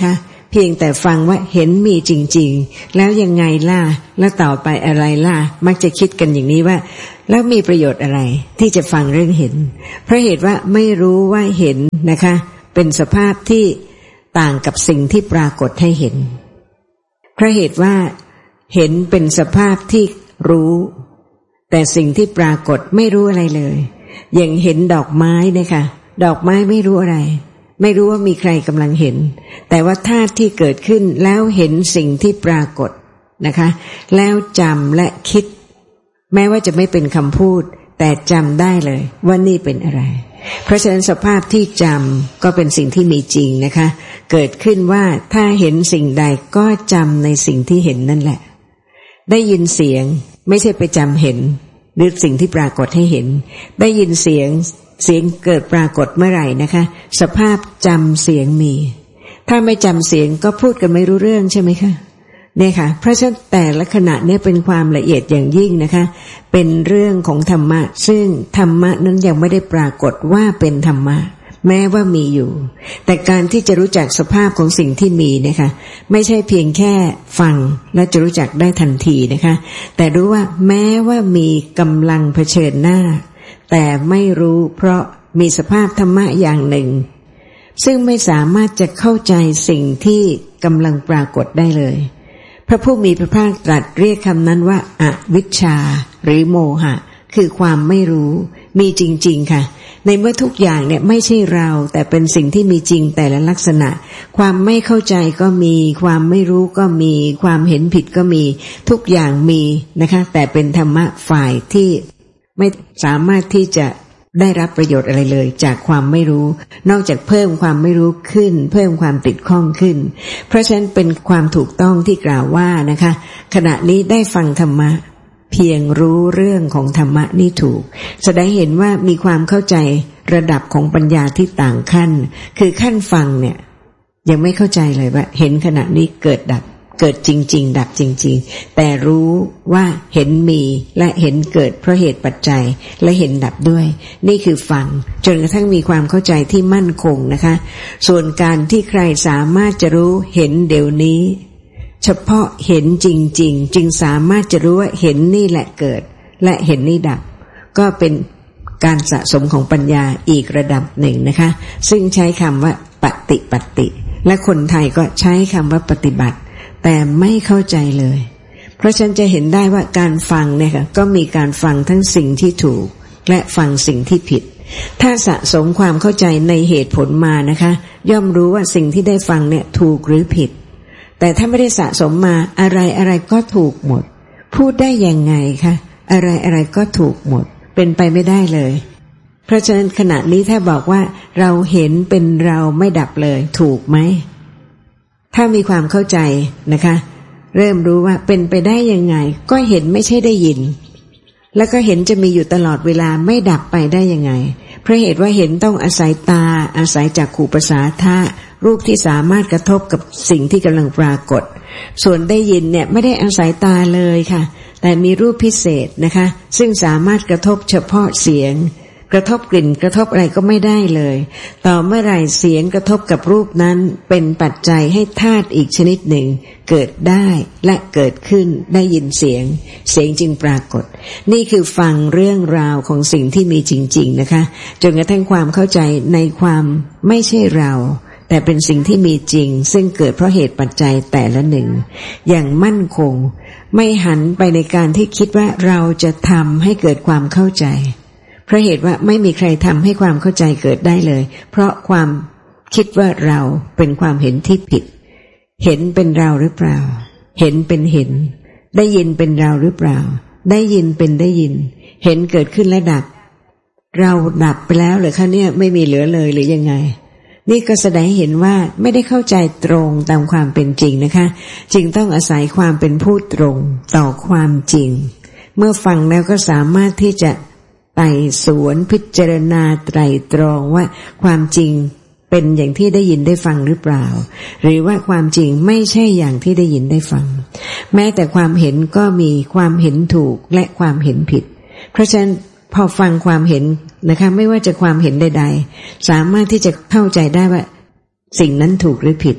เพียงแต่ฟังว่าเห็นมีจริงๆแล้วยังไงล่ะแล้วต่อไปอะไรล่ะมักจะคิดกันอย่างนี้ว่าแล้วมีประโยชน์อะไรที่จะฟังเรื่องเห็นเพราะเหตุว่าไม่รู้ว่าเห็นนะคะเป็นสภาพที่ต่างกับสิ่งที่ปรากฏให้เห็นเพราะเหตุว่าเห็นเป็นสภาพที่รู้แต่สิ่งที่ปรากฏไม่รู้อะไรเลยอย่างเห็นดอกไม้นะคะดอกไม้ไม่รู้อะไรไม่รู้ว่ามีใครกำลังเห็นแต่ว่าธาตุที่เกิดขึ้นแล้วเห็นสิ่งที่ปรากฏนะคะแล้วจำและคิดแม้ว่าจะไม่เป็นคำพูดแต่จำได้เลยว่านี่เป็นอะไรเพราะฉะนั้นสภาพที่จำก็เป็นสิ่งที่มีจริงนะคะเกิดขึ้นว่าถ้าเห็นสิ่งใดก็จำในสิ่งที่เห็นนั่นแหละได้ยินเสียงไม่ใช่ไปจำเห็นหรือสิ่งที่ปรากฏให้เห็นได้ยินเสียงเสียงเกิดปรากฏเมื่อไหร่นะคะสภาพจำเสียงมีถ้าไม่จำเสียงก็พูดกันไม่รู้เรื่องใช่ไหมคะเนี่ยค่ะเพราะฉะนั้นแต่ละขณะนี้เป็นความละเอียดอย่างยิ่งนะคะเป็นเรื่องของธรรมะซึ่งธรรมะนั้นยังไม่ได้ปรากฏว่าเป็นธรรมะแม้ว่ามีอยู่แต่การที่จะรู้จักสภาพของสิ่งที่มีนะคะไม่ใช่เพียงแค่ฟังและจะรู้จักได้ทันทีนะคะแต่รู้ว่าแม้ว่ามีกำลังเผชิญหน้าแต่ไม่รู้เพราะมีสภาพธรรมะอย่างหนึ่งซึ่งไม่สามารถจะเข้าใจสิ่งที่กำลังปรากฏได้เลยพระผู้มีพระภาคตรัสเรียกคำนั้นว่าอวิชชาหรือโมหะคือความไม่รู้มีจริงๆค่ะในเมื่อทุกอย่างเนี่ยไม่ใช่เราแต่เป็นสิ่งที่มีจริงแต่ละลักษณะความไม่เข้าใจก็มีความไม่รู้ก็มีความเห็นผิดก็มีทุกอย่างมีนะคะแต่เป็นธรรมะฝ่ายที่ไม่สามารถที่จะได้รับประโยชน์อะไรเลยจากความไม่รู้นอกจากเพิ่มความไม่รู้ขึ้นเพิ่มความติดข้องขึ้นเพราะฉะนั้นเป็นความถูกต้องที่กล่าวว่านะคะขณะนี้ได้ฟังธรรมะเพียงรู้เรื่องของธรรมะนี่ถูกแสดงเห็นว่ามีความเข้าใจระดับของปัญญาที่ต่างขั้นคือขั้นฟังเนี่ยยังไม่เข้าใจเลยว่าเห็นขณะนี้เกิดดับเกิดจริงๆดับจริงๆแต่รู้ว่าเห็นมีและเห็นเกิดเพราะเหตุปัจจัยและเห็นดับด้วยนี่คือฟังจนกระทั่งมีความเข้าใจที่มั่นคงนะคะส่วนการที่ใครสามารถจะรู้เห็นเดี๋ยวนี้เฉพาะเห็นจริงๆจึงสามารถจะรู้ว่าเห็นนี่แหละเกิดและเห็นนี่ดับก็เป็นการสะสมของปัญญาอีกระดับหนึ่งนะคะซึ่งใช้คำว่าปฏิปัตติและคนไทยก็ใช้คำว่าปฏิบัติแต่ไม่เข้าใจเลยเพราะฉันจะเห็นได้ว่าการฟังเนี่ยค่ะก็มีการฟังทั้งสิ่งที่ถูกและฟังสิ่งที่ผิดถ้าสะสมความเข้าใจในเหตุผลมานะคะย่อมรู้ว่าสิ่งที่ได้ฟังเนี่ยถูกหรือผิดแต่ถ้าไม่ได้สะสมมาอะไรอะไรก็ถูกหมดพูดได้ยังไงคะอะไรอะไรก็ถูกหมดเป็นไปไม่ได้เลยเพราะฉะนั้นขณะนี้ถ้าบอกว่าเราเห็นเป็นเราไม่ดับเลยถูกไหมถ้ามีความเข้าใจนะคะเริ่มรู้ว่าเป็นไปได้ยังไงก็เห็นไม่ใช่ได้ยินแล้วก็เห็นจะมีอยู่ตลอดเวลาไม่ดับไปได้ยังไงเพราะเหตุว่าเห็นต้องอาศัยตาอาศัยจักขุประสาทะรูปที่สามารถกระทบกับสิ่งที่กำลังปรากฏส่วนได้ยินเนี่ยไม่ได้อาศัยตาเลยค่ะแต่มีรูปพิเศษนะคะซึ่งสามารถกระทบเฉพาะเสียงกระทบกลิ่นกระทบอะไรก็ไม่ได้เลยต่อเมื่อไหร่เสียงกระทบกับรูปนั้นเป็นปัจจัยให้ธาตุอีกชนิดหนึ่งเกิดได้และเกิดขึ้นได้ยินเสียงเสียงจึงปรากฏนี่คือฟังเรื่องราวของสิ่งที่มีจริงๆนะคะจนกระทั่งความเข้าใจในความไม่ใช่เราแต่เป็นสิ่งที่มีจริงซึ่งเกิดเพราะเหตุปัจจัยแต่ละหนึ่งอย่างมั่นคงไม่หันไปในการที่คิดว่าเราจะทำให้เกิดความเข้าใจเพราะเหตุว่าไม่มีใครทำให้ความเข้าใจเกิดได้เลยเพราะความคิดว่าเราเป็นความเห็นที่ผิดเห็นเป็นเราหรือเปล่าเห็นเป็นเห็นได้ยินเป็นเราหรือเปล่าได้ยินเป็นได้ยินเห็นเกิดขึ้นและดับเราดับไปแล้วหรือคะเนี่ยไม่มีเหลือเลยหรือยังไงนี่ก็แสดงเห็นว่าไม่ได้เข้าใจตรงตามความเป็นจริงนะคะจึงต้องอาศัยความเป็นผู้ตรงต่อความจริงเมื่อฟังแล้วก็สามารถที่จะไต่สวนพิจารณาไตร่ตรองว่าความจริงเป็นอย่างที่ได้ยินได้ฟังหรือเปล่าหรือว่าความจริงไม่ใช่อย่างที่ได้ยินได้ฟังแม้แต่ความเห็นก็มีความเห็นถูกและความเห็นผิดเพราะฉะนั้นพอฟังความเห็นนะคะไม่ว่าจะความเห็นใดๆสามารถที่จะเข้าใจได้ว่าสิ่งนั้นถูกหรือผิด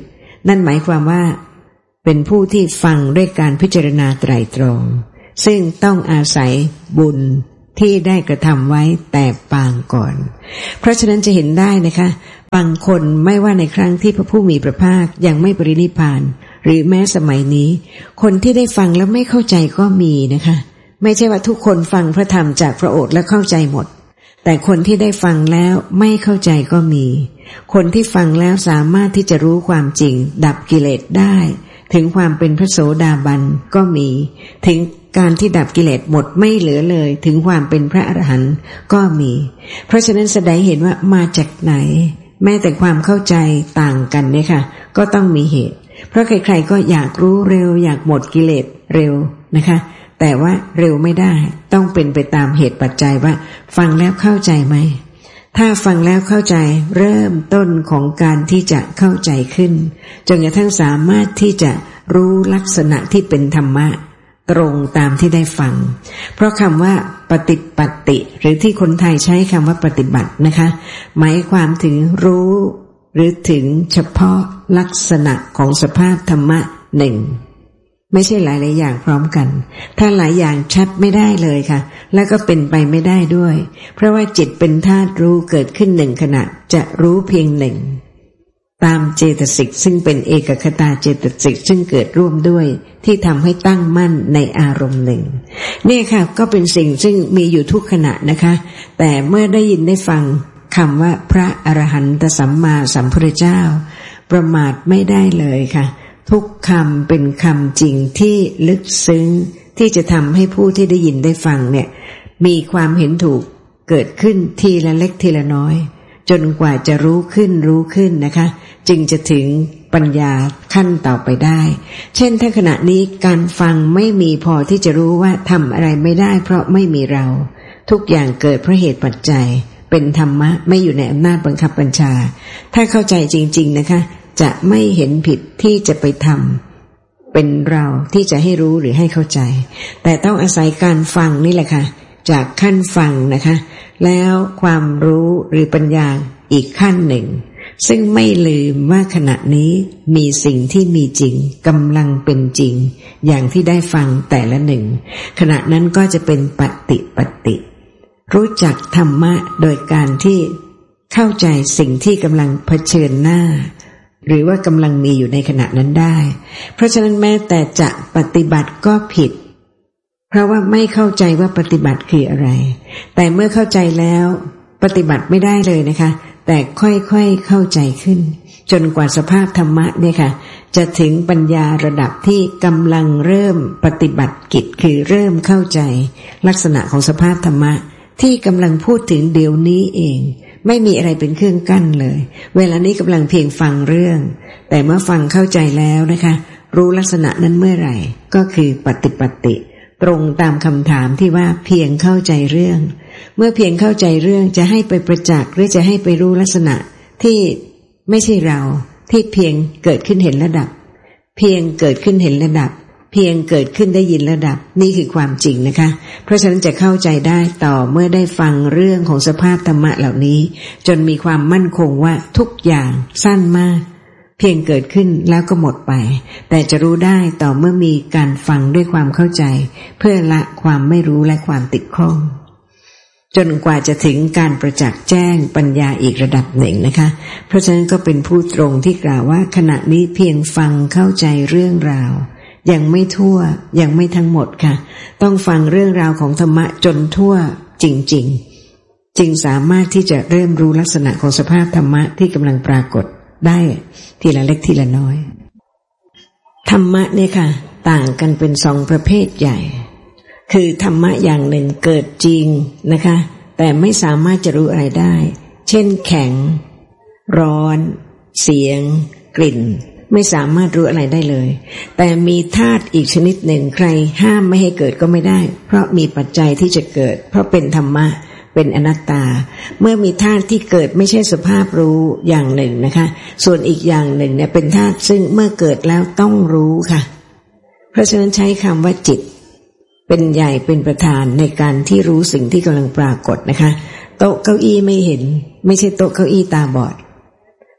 นั่นหมายความว่าเป็นผู้ที่ฟังด้วยการพิจารณาไตร่ตรองซึ่งต้องอาศัยบุญที่ได้กระทำไว้แต่ปางก่อนเพราะฉะนั้นจะเห็นได้นะคะบางคนไม่ว่าในครั้งที่พระผู้มีพระภาคยังไม่ปรินิพพานหรือแม้สมัยนี้คนที่ได้ฟังแล้วไม่เข้าใจก็มีนะคะไม่ใช่ว่าทุกคนฟังพระธรรมจากพระโอษฐ์แล้วเข้าใจหมดแต่คนที่ได้ฟังแล้วไม่เข้าใจก็มีคนที่ฟังแล้วสามารถที่จะรู้ความจริงดับกิเลสได้ถึงความเป็นพระโสดาบันก็มีถึงการที่ดับกิเลสหมดไม่เหลือเลยถึงความเป็นพระอรหันต์ก็มีเพราะฉะนั้นแสดงเห็นว่ามาจากไหนแม้แต่ความเข้าใจต่างกันเนี่ยค่ะก็ต้องมีเหตุเพราะใครๆก็อยากรู้เร็วอยากหมดกิเลสเร็วนะคะแต่ว่าเร็วไม่ได้ต้องเป็นไปตามเหตุปัจจัยว่าฟังแล้วเข้าใจไหมถ้าฟังแล้วเข้าใจเริ่มต้นของการที่จะเข้าใจขึ้นจนกระทั่งสามารถที่จะรู้ลักษณะที่เป็นธรรมะตรงตามที่ได้ฟังเพราะคำว่าปฏิปัติหรือที่คนไทยใช้คำว่าปฏิบัตินะคะหมายความถึงรู้หรือถึงเฉพาะลักษณะของสภาพธรรมะหนึ่งไม่ใช่หลายๆอย่างพร้อมกันถ้าหลายอย่างชัดไม่ได้เลยค่ะแล้วก็เป็นไปไม่ได้ด้วยเพราะว่าจิตเป็นธาตุรู้เกิดขึ้นหนึ่งขณะจะรู้เพียงหนึ่งตามเจตสิกซึ่งเป็นเอกคตาเจตสิกซึ่งเกิดร่วมด้วยที่ทำให้ตั้งมั่นในอารมณ์หนึ่งนี่ค่ะก็เป็นสิ่งซึ่งมีอยู่ทุกขณะนะคะแต่เมื่อได้ยินได้ฟังคำว่าพระอรหันตสัมมาสัมพุทธเจ้าประมาทไม่ได้เลยค่ะทุกคำเป็นคำจริงที่ลึกซึ้งที่จะทำให้ผู้ที่ได้ยินได้ฟังเนี่ยมีความเห็นถูกเกิดขึ้นทีละเล็กทีละน้อยจนกว่าจะรู้ขึ้นรู้ขึ้นนะคะจึงจะถึงปัญญาขั้นต่อไปได้เช่นถ้าขณะนี้การฟังไม่มีพอที่จะรู้ว่าทำอะไรไม่ได้เพราะไม่มีเราทุกอย่างเกิดเพราะเหตุปัจจัยเป็นธรรมะไม่อยู่ในอำนาจบังคับบัญชาถ้าเข้าใจจริงๆนะคะจะไม่เห็นผิดที่จะไปทำเป็นเราที่จะให้รู้หรือให้เข้าใจแต่ต้องอาศัยการฟังนี่แหละค่ะจากขั้นฟังนะคะแล้วความรู้หรือปัญญาอีกขั้นหนึ่งซึ่งไม่ลืมว่าขณะนี้มีสิ่งที่มีจริงกำลังเป็นจริงอย่างที่ได้ฟังแต่ละหนึ่งขณะนั้นก็จะเป็นปฏิปฏิรู้จักธรรมะโดยการที่เข้าใจสิ่งที่กำลังเผชิญหน้าหรือว่ากำลังมีอยู่ในขณะนั้นได้เพราะฉะนั้นแม้แต่จะปฏิบัติก็ผิดเพราะว่าไม่เข้าใจว่าปฏิบัติคืออะไรแต่เมื่อเข้าใจแล้วปฏิบัติไม่ได้เลยนะคะแต่ค่อยๆเข้าใจขึ้นจนกว่าสภาพธรรมะเนี่ยค่ะจะถึงปัญญาระดับที่กำลังเริ่มปฏิบัติกิจคือเริ่มเข้าใจลักษณะของสภาพธรรมะที่กำลังพูดถึงเดี๋ยวนี้เองไม่มีอะไรเป็นเครื่องกั้นเลยเวลานี้กำลังเพียงฟังเรื่องแต่เมื่อฟังเข้าใจแล้วนะคะรู้ลักษณะนั้นเมื่อไหร่ก็คือปฏิปฏิตรงตามคำถามที่ว่าเพียงเข้าใจเรื่องเมื่อเพียงเข้าใจเรื่องจะให้ไปประจักษ์หรือจะให้ไปรู้ลักษณะที่ไม่ใช่เราที่เพียงเกิดขึ้นเห็นระดับเพียงเกิดขึ้นเห็นระดับเพียงเกิดขึ้นได้ยินระดับนี่คือความจริงนะคะเพราะฉะนั้นจะเข้าใจได้ต่อเมื่อได้ฟังเรื่องของสภาพธรรมะเหล่านี้จนมีความมั่นคงว่าทุกอย่างสั้นมากเพียงเกิดขึ้นแล้วก็หมดไปแต่จะรู้ได้ต่อเมื่อมีการฟังด้วยความเข้าใจเพื่อละความไม่รู้และความติดข้องจนกว่าจะถึงการประจักษ์แจ้งปัญญาอีกระดับหนึ่งนะคะเพราะฉะนั้นก็เป็นผู้ตรงที่กล่าวว่าขณะนี้เพียงฟังเข้าใจเรื่องราวยังไม่ทั่วยังไม่ทั้งหมดค่ะต้องฟังเรื่องราวของธรรมะจนทั่วจริงๆจึงสามารถที่จะเริ่มรู้ลักษณะของสภาพธรรมะที่กำลังปรากฏได้ทีละเล็กทีละน้อยธรรมะเนี่ยค่ะต่างกันเป็นสองประเภทใหญ่คือธรรมะอย่างหนึ่งเกิดจริงนะคะแต่ไม่สามารถจะรู้อะไรได้เช่นแข็งร้อนเสียงกลิ่นไม่สามารถรู้อะไรได้เลยแต่มีธาตุอีกชนิดหนึ่งใครห้ามไม่ให้เกิดก็ไม่ได้เพราะมีปัจจัยที่จะเกิดเพราะเป็นธรรมะเป็นอนัตตาเมื่อมีธาตุที่เกิดไม่ใช่สภาพรู้อย่างหนึ่งนะคะส่วนอีกอย่างหนึ่งเนี่ยเป็นธาตุซึ่งเมื่อเกิดแล้วต้องรู้ค่ะเพราะฉะนั้นใช้คำว่าจิตเป็นใหญ่เป็นประธานในการที่รู้สิ่งที่กำลังปรากฏนะคะโต๊ะเก้าอี้ไม่เห็นไม่ใช่โต๊ะเก้าอี้ตาบอด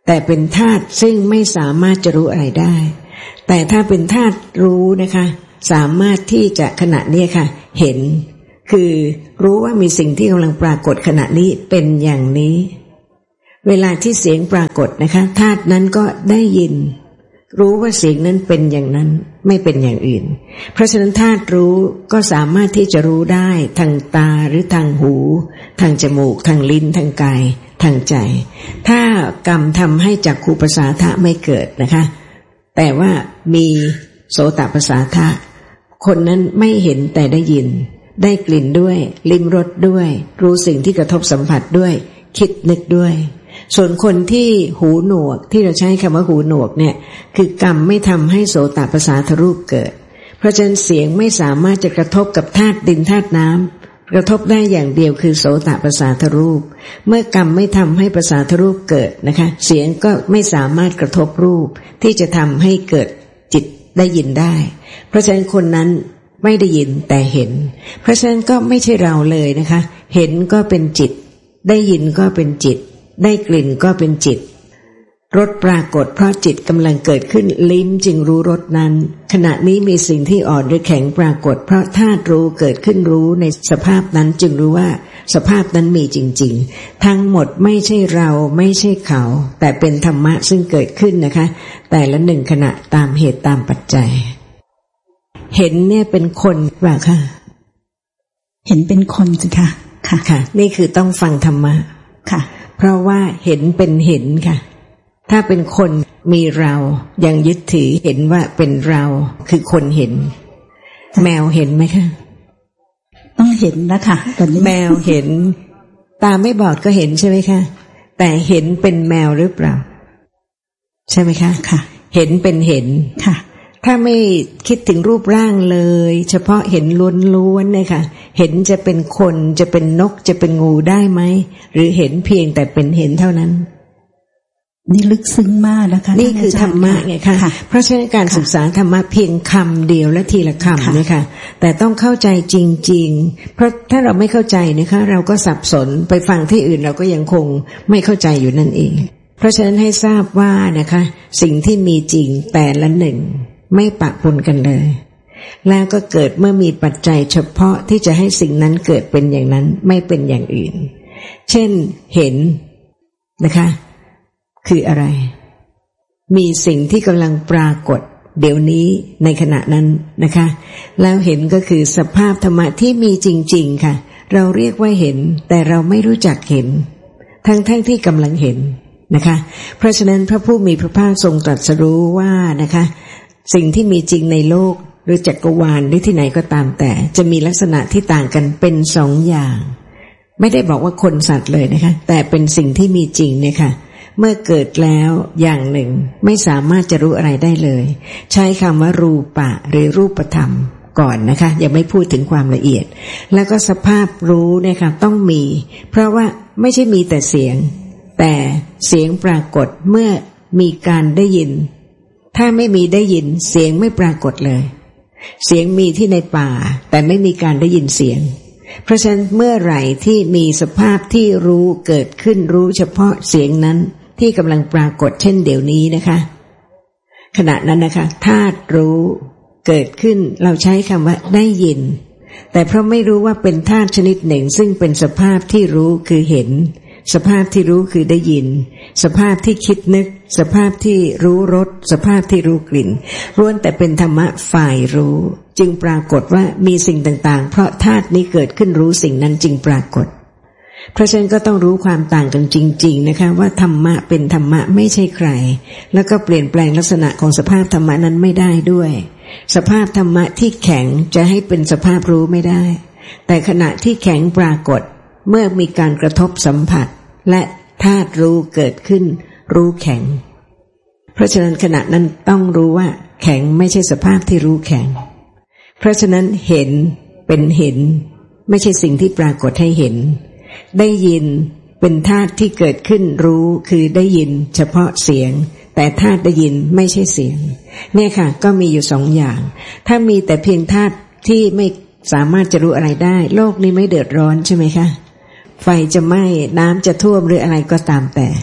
แต่เป็นธาตุซึ่งไม่สามารถจะรู้อะไรได้แต่ถ้าเป็นธาตุรู้นะคะสามารถที่จะขณะนี้ค่ะเห็นคือรู้ว่ามีสิ่งที่กำลังปรากฏขณะนี้เป็นอย่างนี้เวลาที่เสียงปรากฏนะคะธาตุนั้นก็ได้ยินรู้ว่าเสียงนั้นเป็นอย่างนั้นไม่เป็นอย่างอื่นเพราะฉะนั้นธาตุรู้ก็สามารถที่จะรู้ได้ทางตาหรือทางหูทางจมูกทางลิ้นทางกายทางใจถ้ากรรมทำให้จักขุประสาทะไม่เกิดนะคะแต่ว่ามีโสตประสาทะคนนั้นไม่เห็นแต่ได้ยินได้กลิ่นด้วยลิ้มรสด้วยรู้สิ่งที่กระทบสัมผัสด้วยคิดนึกด้วยส่วนคนที่หูหนวกที่เราใช้คำว่าหูหนวกเนี่ยคือกรรมไม่ทำให้โสตประสาทรูปเกิดเพราะฉะนั้นเสียงไม่สามารถจะกระทบกับธาตุดินธาตุน้ำกระทบได้อย่างเดียวคือโสตประสาทรูปเมื่อกรรมไม่ทำให้ประสาทรูปเกิดนะคะเสียงก็ไม่สามารถกระทบรูปที่จะทำให้เกิดจิตได้ยินได้เพราะฉะนั้นคนนั้นไม่ได้ยินแต่เห็นเพราะฉะนั้นก็ไม่ใช่เราเลยนะคะเห็นก็เป็นจิตได้ยินก็เป็นจิตได้กลิ่นก็เป็นจิตรสปรากฏเพราะจิตกำลังเกิดขึ้นลิ้มจึงรู้รสนั้นขณะนี้มีสิ่งที่อ่อนหรือแข็งปรากฏเพราะธาตุรู้เกิดขึ้นรู้ในสภาพนั้นจึงรู้ว่าสภาพนั้นมีจริงๆทั้งหมดไม่ใช่เราไม่ใช่เขาแต่เป็นธรรมะซึ่งเกิดขึ้นนะคะแต่ละหนึ่งขณะตามเหตุตามปัจจัยเห็นเนี่ยเป็นคนป่ะค่ะเห็นเป็นคนสิค่ะค่ะค่ะนี่คือต้องฟังธรรมะค่ะเพราะว่าเห็นเป็นเห็นค่ะถ้าเป็นคนมีเรายังยึดถือเห็นว่าเป็นเราคือคนเห็นแมวเห็นไหมคะต้องเห็นนะคะตอนนี้แมวเห็นตาไม่บอดก็เห็นใช่ไหมคะแต่เห็นเป็นแมวหรือเปล่าใช่ไหมคะค่ะเห็นเป็นเห็นค่ะถ้าไม่คิดถึงรูปร่างเลยเฉพาะเห็นล้วนๆเนี่ยค่ะเห็นจะเป็นคนจะเป็นนกจะเป็นงูได้ไหมหรือเห็นเพียงแต่เป็นเห็นเท่านั้นนี่ลึกซึ้งมากนะคะนี่คือธรรมะไงคะเพราะฉะนั้นการศึกษาธรรมะเพียงคำเดียวและทีละคำนะคะแต่ต้องเข้าใจจริงๆเพราะถ้าเราไม่เข้าใจนะคะเราก็สับสนไปฟังที่อื่นเราก็ยังคงไม่เข้าใจอยู่นั่นเองเพราะฉะนั้นให้ทราบว่านะคะสิ่งที่มีจริงแต่ละหนึ่งไม่ปะปนกันเลยแล้วก็เกิดเมื่อมีปัจจัยเฉพาะที่จะให้สิ่งนั้นเกิดเป็นอย่างนั้นไม่เป็นอย่างอื่นเช่นเห็นนะคะคืออะไรมีสิ่งที่กำลังปรากฏเดี๋ยวนี้ในขณะนั้นนะคะแล้วเห็นก็คือสภาพธรรมะที่มีจริงๆค่ะเราเรียกว่าเห็นแต่เราไม่รู้จักเห็นทั้งๆ ท, ที่กำลังเห็นนะคะเพราะฉะนั้นพระผู้มีพระภาคทรงตรัสรู้ว่านะคะสิ่งที่มีจริงในโลกหรือจักรวาลหรือที่ไหนก็ตามแต่จะมีลักษณะที่ต่างกันเป็นสองอย่างไม่ได้บอกว่าคนสัตว์เลยนะคะแต่เป็นสิ่งที่มีจริงเนี่ยค่ะเมื่อเกิดแล้วอย่างหนึ่งไม่สามารถจะรู้อะไรได้เลยใช้คำว่ารูปะหรือรูปธรรมก่อนนะคะยังไม่พูดถึงความละเอียดแล้วก็สภาพรู้เนี่ยค่ะต้องมีเพราะว่าไม่ใช่มีแต่เสียงแต่เสียงปรากฏเมื่อมีการได้ยินถ้าไม่มีได้ยินเสียงไม่ปรากฏเลยเสียงมีที่ในป่าแต่ไม่มีการได้ยินเสียงเพราะฉะนั้นเมื่อไหร่ที่มีสภาพที่รู้เกิดขึ้นรู้เฉพาะเสียงนั้นที่กำลังปรากฏเช่นเดี๋ยวนี้นะคะขณะนั้นนะคะธาตุรู้เกิดขึ้นเราใช้คำว่าได้ยินแต่เพราะไม่รู้ว่าเป็นธาตุชนิดหนึ่งซึ่งเป็นสภาพที่รู้คือเห็นสภาพที่รู้คือได้ยินสภาพที่คิดนึกสภาพที่รู้รสสภาพที่รู้กลิ่นล้วนแต่เป็นธรรมะฝ่ายรู้จึงปรากฏว่ามีสิ่งต่างๆเพราะธาตุนี้เกิดขึ้นรู้สิ่งนั้นจึงปรากฏเพราะฉะนั้นก็ต้องรู้ความต่างกันจริงๆนะคะว่าธรรมะเป็นธรรมะไม่ใช่ใครแล้วก็เปลี่ยนแปลงลักษณะของสภาพธรรมะนั้นไม่ได้ด้วยสภาพธรรมะที่แข็งจะให้เป็นสภาพรู้ไม่ได้แต่ขณะที่แข็งปรากฏเมื่อมีการกระทบสัมผัสและธาตุรู้เกิดขึ้นรู้แข็งเพราะฉะนั้นขณะนั้นต้องรู้ว่าแข็งไม่ใช่สภาพที่รู้แข็งเพราะฉะนั้นเห็นเป็นเห็นไม่ใช่สิ่งที่ปรากฏให้เห็นได้ยินเป็นธาตุที่เกิดขึ้นรู้คือได้ยินเฉพาะเสียงแต่ธาตุได้ยินไม่ใช่เสียงเนี่ยค่ะก็มีอยู่สองอย่างถ้ามีแต่เพียงธาตุที่ไม่สามารถจะรู้อะไรได้โลกนี้ไม่เดือดร้อนใช่ไหมคะไฟจะไหม้น้ำจะท่วมหรืออะไรก็ตามแต่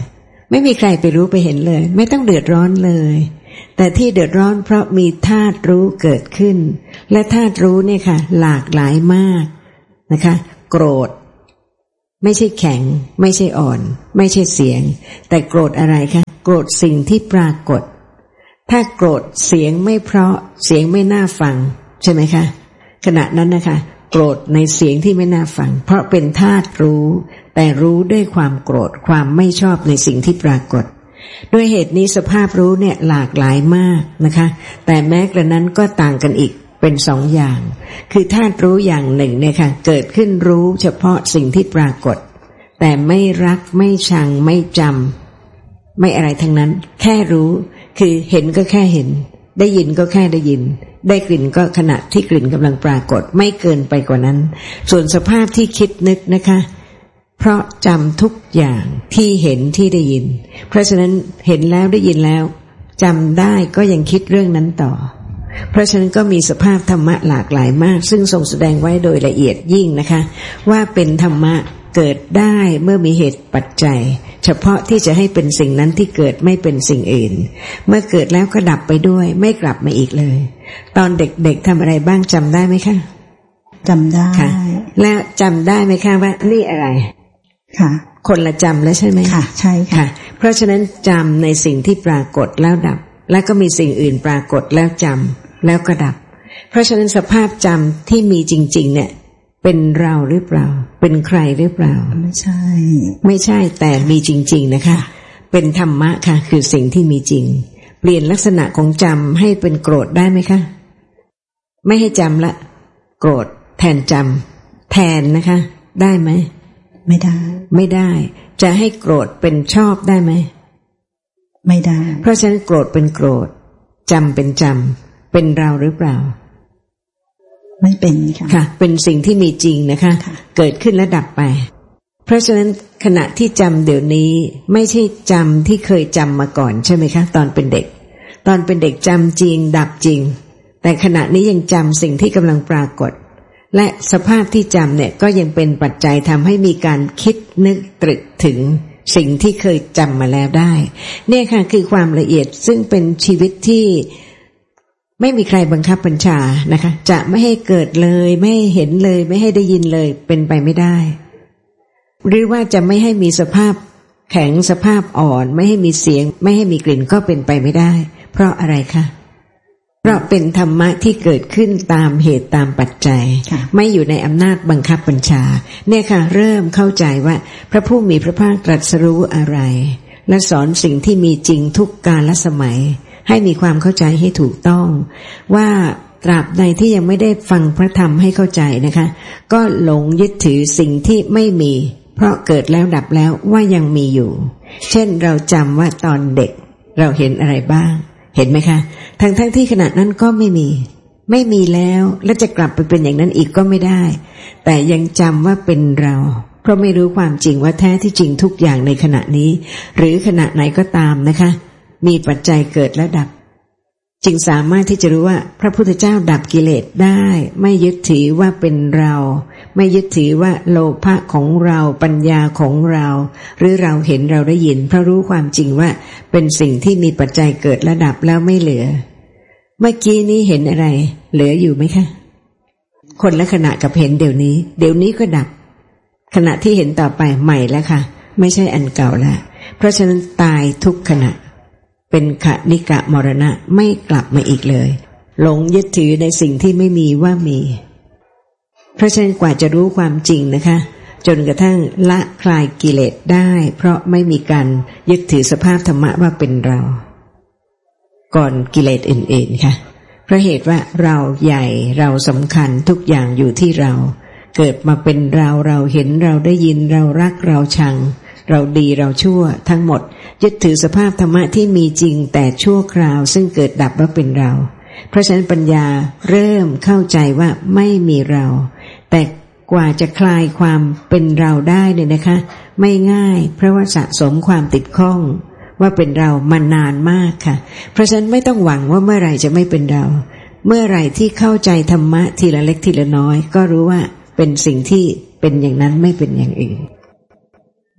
ไม่มีใครไปรู้ไปเห็นเลยไม่ต้องเดือดร้อนเลยแต่ที่เดือดร้อนเพราะมีธาตุรู้เกิดขึ้นและธาตุรู้เนี่ยค่ะหลากหลายมากนะคะโกรธไม่ใช่แข็งไม่ใช่อ่อนไม่ใช่เสียงแต่โกรธอะไรคะโกรธสิ่งที่ปรากฏถ้าโกรธเสียงไม่เพราะเสียงไม่น่าฟังใช่ไหมคะขณะนั้นนะคะโกรธในเสียงที่ไม่น่าฟังเพราะเป็นธาตุรู้แต่รู้ด้วยความโกรธความไม่ชอบในสิ่งที่ปรากฏด้วยเหตุนี้สภาพรู้เนี่ยหลากหลายมากนะคะแต่แม้กระนั้นก็ต่างกันอีกเป็นสองอย่างคือธาตุรู้อย่างหนึ่งเนี่ยค่ะเกิดขึ้นรู้เฉพาะสิ่งที่ปรากฏแต่ไม่รักไม่ชังไม่จำไม่อะไรทั้งนั้นแค่รู้คือเห็นก็แค่เห็นได้ยินก็แค่ได้ยินได้กลิ่นก็ขณะที่กลิ่นกำลังปรากฏไม่เกินไปกว่านั้นส่วนสภาพที่คิดนึกนะคะเพราะจำทุกอย่างที่เห็นที่ได้ยินเพราะฉะนั้นเห็นแล้วได้ยินแล้วจำได้ก็ยังคิดเรื่องนั้นต่อเพราะฉะนั้นก็มีสภาพธรรมะหลากหลายมากซึ่งทรงแสดงไว้โดยละเอียดยิ่งนะคะว่าเป็นธรรมะเกิดได้เมื่อมีเหตุปัจจัยเฉพาะที่จะให้เป็นสิ่งนั้นที่เกิดไม่เป็นสิ่งอื่นเมื่อเกิดแล้วก็ดับไปด้วยไม่กลับมาอีกเลยตอนเด็กๆทำอะไรบ้างจำได้ไหมคะจำได้ค่ะแล้วจำได้ไหมคะว่านี่อะไรค่ะคนละจำแล้วใช่ไหมค่ะใช่ค่ะเพราะฉะนั้นจำในสิ่งที่ปรากฏแล้วดับแล้วก็มีสิ่งอื่นปรากฏแล้วจำแล้วก็ดับเพราะฉะนั้นสภาพจำที่มีจริงๆเนี่ยเป็นเราหรือเปล่าเป็นใครหรือเปล่าไม่ใช่ไม่ใช่แต่มีจริงๆนะคะเป็นธรรมะค่ะคือสิ่งที่มีจริงเปลี่ยนลักษณะของจำให้เป็นโกรธได้ไหมคะไม่ให้จำละโกรธแทนจำแทนนะคะได้ไหมไม่ได้ไม่ได้จะให้โกรธเป็นชอบได้ไหมไม่ได้เพราะฉะนั้นโกรธเป็นโกรธจำเป็นจำเป็นเราหรือเปล่าไม่เป็นค่ะค่ะเป็นสิ่งที่มีจริงนะคะเกิดขึ้นและดับไปเพราะฉะนั้นขณะที่จำเดี๋ยวนี้ไม่ใช่จำที่เคยจำมาก่อนใช่ไหมคะตอนเป็นเด็กตอนเป็นเด็กจำจริงดับจริงแต่ขณะนี้ยังจำสิ่งที่กำลังปรากฏและสภาพที่จำเนี่ยก็ยังเป็นปัจจัยทำให้มีการคิดนึกตรึกถึงสิ่งที่เคยจำมาแล้วได้เนี่ยค่ะคือความละเอียดซึ่งเป็นชีวิตที่ไม่มีใครบังคับบัญชานะคะจะไม่ให้เกิดเลยไม่ให้เห็นเลยไม่ให้ได้ยินเลยเป็นไปไม่ได้หรือว่าจะไม่ให้มีสภาพแข็งสภาพอ่อนไม่ให้มีเสียงไม่ให้มีกลิ่นก็เป็นไปไม่ได้เพราะอะไรคะเพราะเป็นธรรมะที่เกิดขึ้นตามเหตุตามปัจจัยไม่อยู่ในอำนาจบังคับบัญชาเนี่ยค่ะเริ่มเข้าใจว่าพระผู้มีพระภาคตรัสรู้อะไรและสอนสิ่งที่มีจริงทุกกาลสมัยให้มีความเข้าใจให้ถูกต้องว่าตราบใดที่ยังไม่ได้ฟังพระธรรมให้เข้าใจนะคะก็หลงยึดถือสิ่งที่ไม่มีเพราะเกิดแล้วดับแล้วว่ายังมีอยู่เช่นเราจำว่าตอนเด็กเราเห็นอะไรบ้างเห็นไหมคะทั้งทั้งที่ขณะนั้นก็ไม่มีไม่มีแล้วและจะกลับไปเป็นอย่างนั้นอีกก็ไม่ได้แต่ยังจำว่าเป็นเราเพราะไม่รู้ความจริงว่าแท้ที่จริงทุกอย่างในขณะนี้หรือขณะไหนก็ตามนะคะมีปัจจัยเกิดและดับจึงสามารถที่จะรู้ว่าพระพุทธเจ้าดับกิเลสได้ไม่ยึดถือว่าเป็นเราไม่ยึดถือว่าโลภะของเราปัญญาของเราหรือเราเห็นเราได้ยินเพราะรู้ความจริงว่าเป็นสิ่งที่มีปัจจัยเกิดและดับแล้วไม่เหลือเมื่อกี้นี้เห็นอะไรเหลืออยู่ไหมคะคนละขณะกับเห็นเดี๋ยวนี้เดี๋ยวนี้ก็ดับขณะที่เห็นต่อไปใหม่แล้วค่ะไม่ใช่อันเก่าแล้วเพราะฉะนั้นตายทุกขณะเป็นขณิกะมรณะไม่กลับมาอีกเลยหลงยึดถือในสิ่งที่ไม่มีว่ามีเพราะฉะนั้นกว่าจะรู้ความจริงนะคะจนกระทั่งละคลายกิเลสได้เพราะไม่มีการยึดถือสภาพธรรมะว่าเป็นเราก่อนกิเลสอื่นๆค่ะเพราะเหตุว่าเราใหญ่เราสำคัญทุกอย่างอยู่ที่เราเกิดมาเป็นเราเราเห็นเราได้ยินเรารักเราชังเราดีเราชั่วทั้งหมดยึดถือสภาพธรรมะที่มีจริงแต่ชั่วคราวซึ่งเกิดดับว่าเป็นเราเพราะฉะนั้นปัญญาเริ่มเข้าใจว่าไม่มีเราแต่กว่าจะคลายความเป็นเราได้เนี่ยนะคะไม่ง่ายเพราะว่าสะสมความติดข้องว่าเป็นเรามานานมากค่ะเพราะฉะนั้นไม่ต้องหวังว่าเมื่อไหร่จะไม่เป็นเราเมื่อไหร่ที่เข้าใจธรรมะทีละเล็กทีละน้อยก็รู้ว่าเป็นสิ่งที่เป็นอย่างนั้นไม่เป็นอย่างอื่น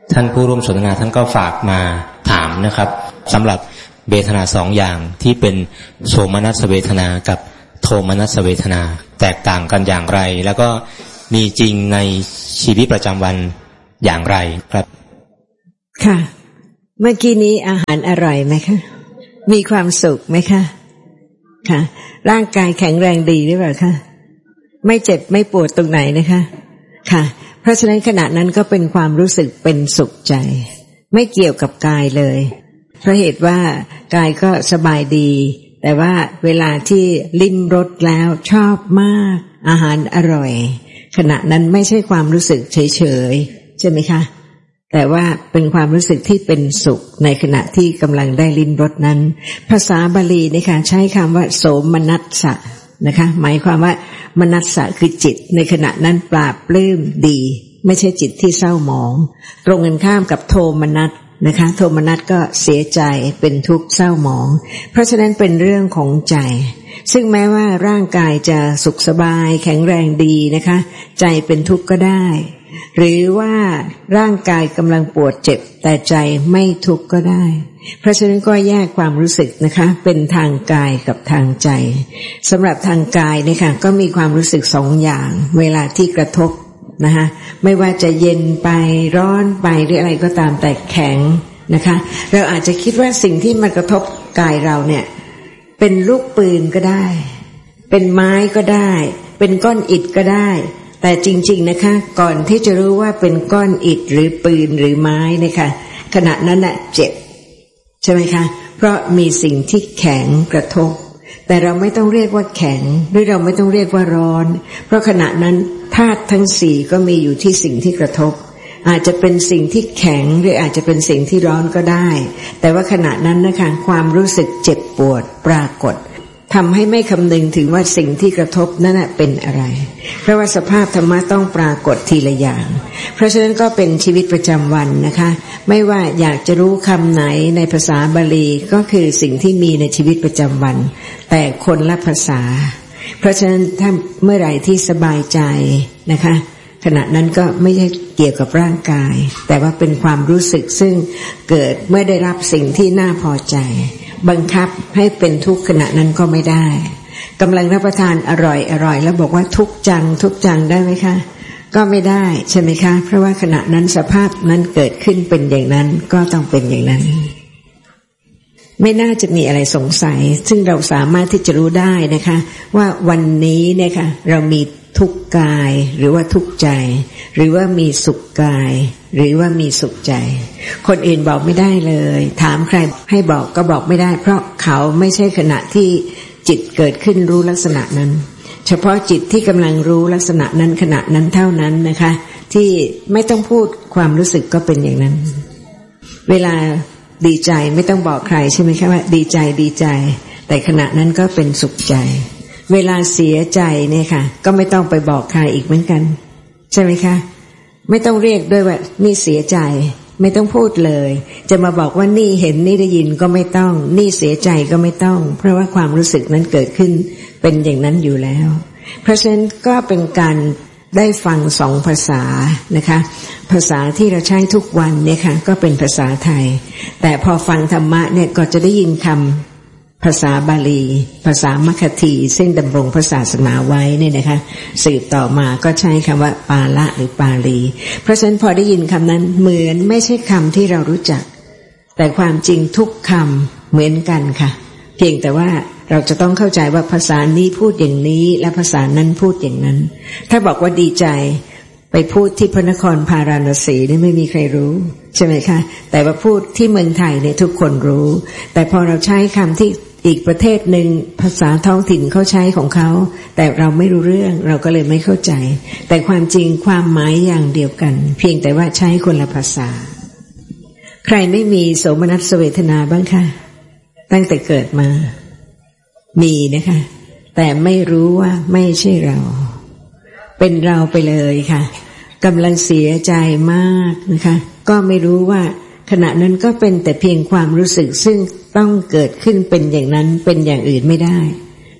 ท่านผู้ร่วมสนทนาท่านก็ฝากมาถามนะครับสำหรับเวทนาสองอย่างที่เป็นโสมนัสเวทนากับโทมนัสเวทนาแตกต่างกันอย่างไรแล้วก็มีจริงในชีวิตประจำวันอย่างไรครับค่ะเมื่อกี้นี้อาหารอร่อยไหมคะมีความสุขไหมคะค่ะร่างกายแข็งแรงดีหรือเปล่าคะไม่เจ็บไม่ปวดตรงไหนนะคะค่ะเพราะฉะนั้นขณะนั้นก็เป็นความรู้สึกเป็นสุขใจไม่เกี่ยวกับกายเลยเพราะเหตุว่ากายก็สบายดีแต่ว่าเวลาที่ลิ้มรสแล้วชอบมากอาหารอร่อยขณะนั้นไม่ใช่ความรู้สึกเฉยๆใช่ไหมคะแต่ว่าเป็นความรู้สึกที่เป็นสุขในขณะที่กำลังได้ลิ้มรสนั้นภาษาบาลีนะคะใช้คำว่าโสมนัสสะนะคะหมายความว่ามนัสสะคือจิตในขณะนั้นปราบปลื้มดีไม่ใช่จิตที่เศร้าหมองตรงกันข้ามกับโทมนัสนะคะโทมนัสก็เสียใจเป็นทุกข์เศร้าหมองเพราะฉะนั้นเป็นเรื่องของใจซึ่งแม้ว่าร่างกายจะสุขสบายแข็งแรงดีนะคะใจเป็นทุกข์ก็ได้หรือว่าร่างกายกำลังปวดเจ็บแต่ใจไม่ทุกข์ก็ได้เพราะฉะนั้นก็แยกความรู้สึกนะคะเป็นทางกายกับทางใจสำหรับทางกายเนี่ยค่ะก็มีความรู้สึกสองอย่างเวลาที่กระทบนะคะไม่ว่าจะเย็นไปร้อนไปหรืออะไรก็ตามแต่แข็งนะคะเราอาจจะคิดว่าสิ่งที่มากระทบกายเราเนี่ยเป็นลูกปืนก็ได้เป็นไม้ก็ได้เป็นก้อนอิฐก็ได้แต่จริงๆนะคะก่อนที่จะรู้ว่าเป็นก้อนอิฐหรือปืนหรือไม้นะคะขณะนั้นน่ะเจ็บใช่ไหมคะเพราะมีสิ่งที่แข็งกระทบแต่เราไม่ต้องเรียกว่าแข็งหรือเราไม่ต้องเรียกว่าร้อนเพราะขณะนั้นธาตุทั้งสี่ก็มีอยู่ที่สิ่งที่กระทบอาจจะเป็นสิ่งที่แข็งหรืออาจจะเป็นสิ่งที่ร้อนก็ได้แต่ว่าขณะนั้นนะคะความรู้สึกเจ็บปวดปรากฏทำให้ไม่คำนึงถึงว่าสิ่งที่กระทบนั้นเป็นอะไรเพราะว่าสภาพธรรมะต้องปรากฏทีละอย่างเพราะฉะนั้นก็เป็นชีวิตประจำวันนะคะไม่ว่าอยากจะรู้คำไหนในภาษาบาลีก็คือสิ่งที่มีในชีวิตประจำวันแต่คนละภาษาเพราะฉะนั้นถ้าเมื่อไหร่ที่สบายใจนะคะขณะนั้นก็ไม่ใช่เกี่ยวกับร่างกายแต่ว่าเป็นความรู้สึกซึ่งเกิดเมื่อได้รับสิ่งที่น่าพอใจบังคับให้เป็นทุกข์ขณะนั้นก็ไม่ได้กำลังรับประทานอร่อยอร่อยแล้วบอกว่าทุกข์จังทุกข์จังได้ไหมคะก็ไม่ได้ใช่ไหมคะเพราะว่าขณะนั้นสภาพนั้นเกิดขึ้นเป็นอย่างนั้นก็ต้องเป็นอย่างนั้นไม่น่าจะมีอะไรสงสัยซึ่งเราสามารถที่จะรู้ได้นะคะว่าวันนี้เนี่ยค่ะเรามีทุกข์กายหรือว่าทุกข์ใจหรือว่ามีสุขกายหรือว่ามีสุขใจคนอื่นบอกไม่ได้เลยถามใครให้บอกก็บอกไม่ได้เพราะเขาไม่ใช่ขณะที่จิตเกิดขึ้นรู้ลักษณะนั้นเฉพาะจิตที่กำลังรู้ลักษณะนั้นขณะนั้นเท่านั้นนะคะที่ไม่ต้องพูดความรู้สึกก็เป็นอย่างนั้นเวลาดีใจไม่ต้องบอกใครใช่ไหมคะว่าดีใจดีใจแต่ขณะนั้นก็เป็นสุขใจเวลาเสียใจเนี่ยค่ะก็ไม่ต้องไปบอกใครอีกเหมือนกันใช่ไหมคะไม่ต้องเรียกด้วยว่านี่เสียใจไม่ต้องพูดเลยจะมาบอกว่านี่เห็นนี่ได้ยินก็ไม่ต้องนี่เสียใจก็ไม่ต้องเพราะว่าความรู้สึกนั้นเกิดขึ้นเป็นอย่างนั้นอยู่แล้วเพราะฉะนั้นก็เป็นการได้ฟังสองภาษานะคะภาษาที่เราใช้ทุกวันเนี่ยค่ะก็เป็นภาษาไทยแต่พอฟังธรรมะเนี่ยก็จะได้ยินคำภาษาบาลีภาษามัคคีซึ่งดำรงพระศาสนาไว้เนี่ยนะคะสืบต่อมาก็ใช้คำว่าปาละหรือปาลีเพราะฉะนั้นพอได้ยินคำนั้นเหมือนไม่ใช่คำที่เรารู้จักแต่ความจริงทุกคำเหมือนกันค่ะเพียงแต่ว่าเราจะต้องเข้าใจว่าภาษานี้พูดอย่างนี้และภาษานั้นพูดอย่างนั้นถ้าบอกว่าดีใจไปพูดที่พระนครพาราณสีนี่ไม่มีใครรู้ใช่ไหมคะแต่ว่าพูดที่เมืองไทยเนี่ยทุกคนรู้แต่พอเราใช้คำที่อีกประเทศหนึ่งภาษาท้องถิ่นเขาใช้ของเขาแต่เราไม่รู้เรื่องเราก็เลยไม่เข้าใจแต่ความจริงความหมายอย่างเดียวกันเพียงแต่ว่าใช้คนละภาษาใครไม่มีโสมนัสเวทนาบ้างคะตั้งแต่เกิดมามีนะคะแต่ไม่รู้ว่าไม่ใช่เราเป็นเราไปเลยค่ะกำลังเสียใจมากนะคะก็ไม่รู้ว่าขณะนั้นก็เป็นแต่เพียงความรู้สึกซึ่งต้องเกิดขึ้นเป็นอย่างนั้นเป็นอย่างอื่นไม่ได้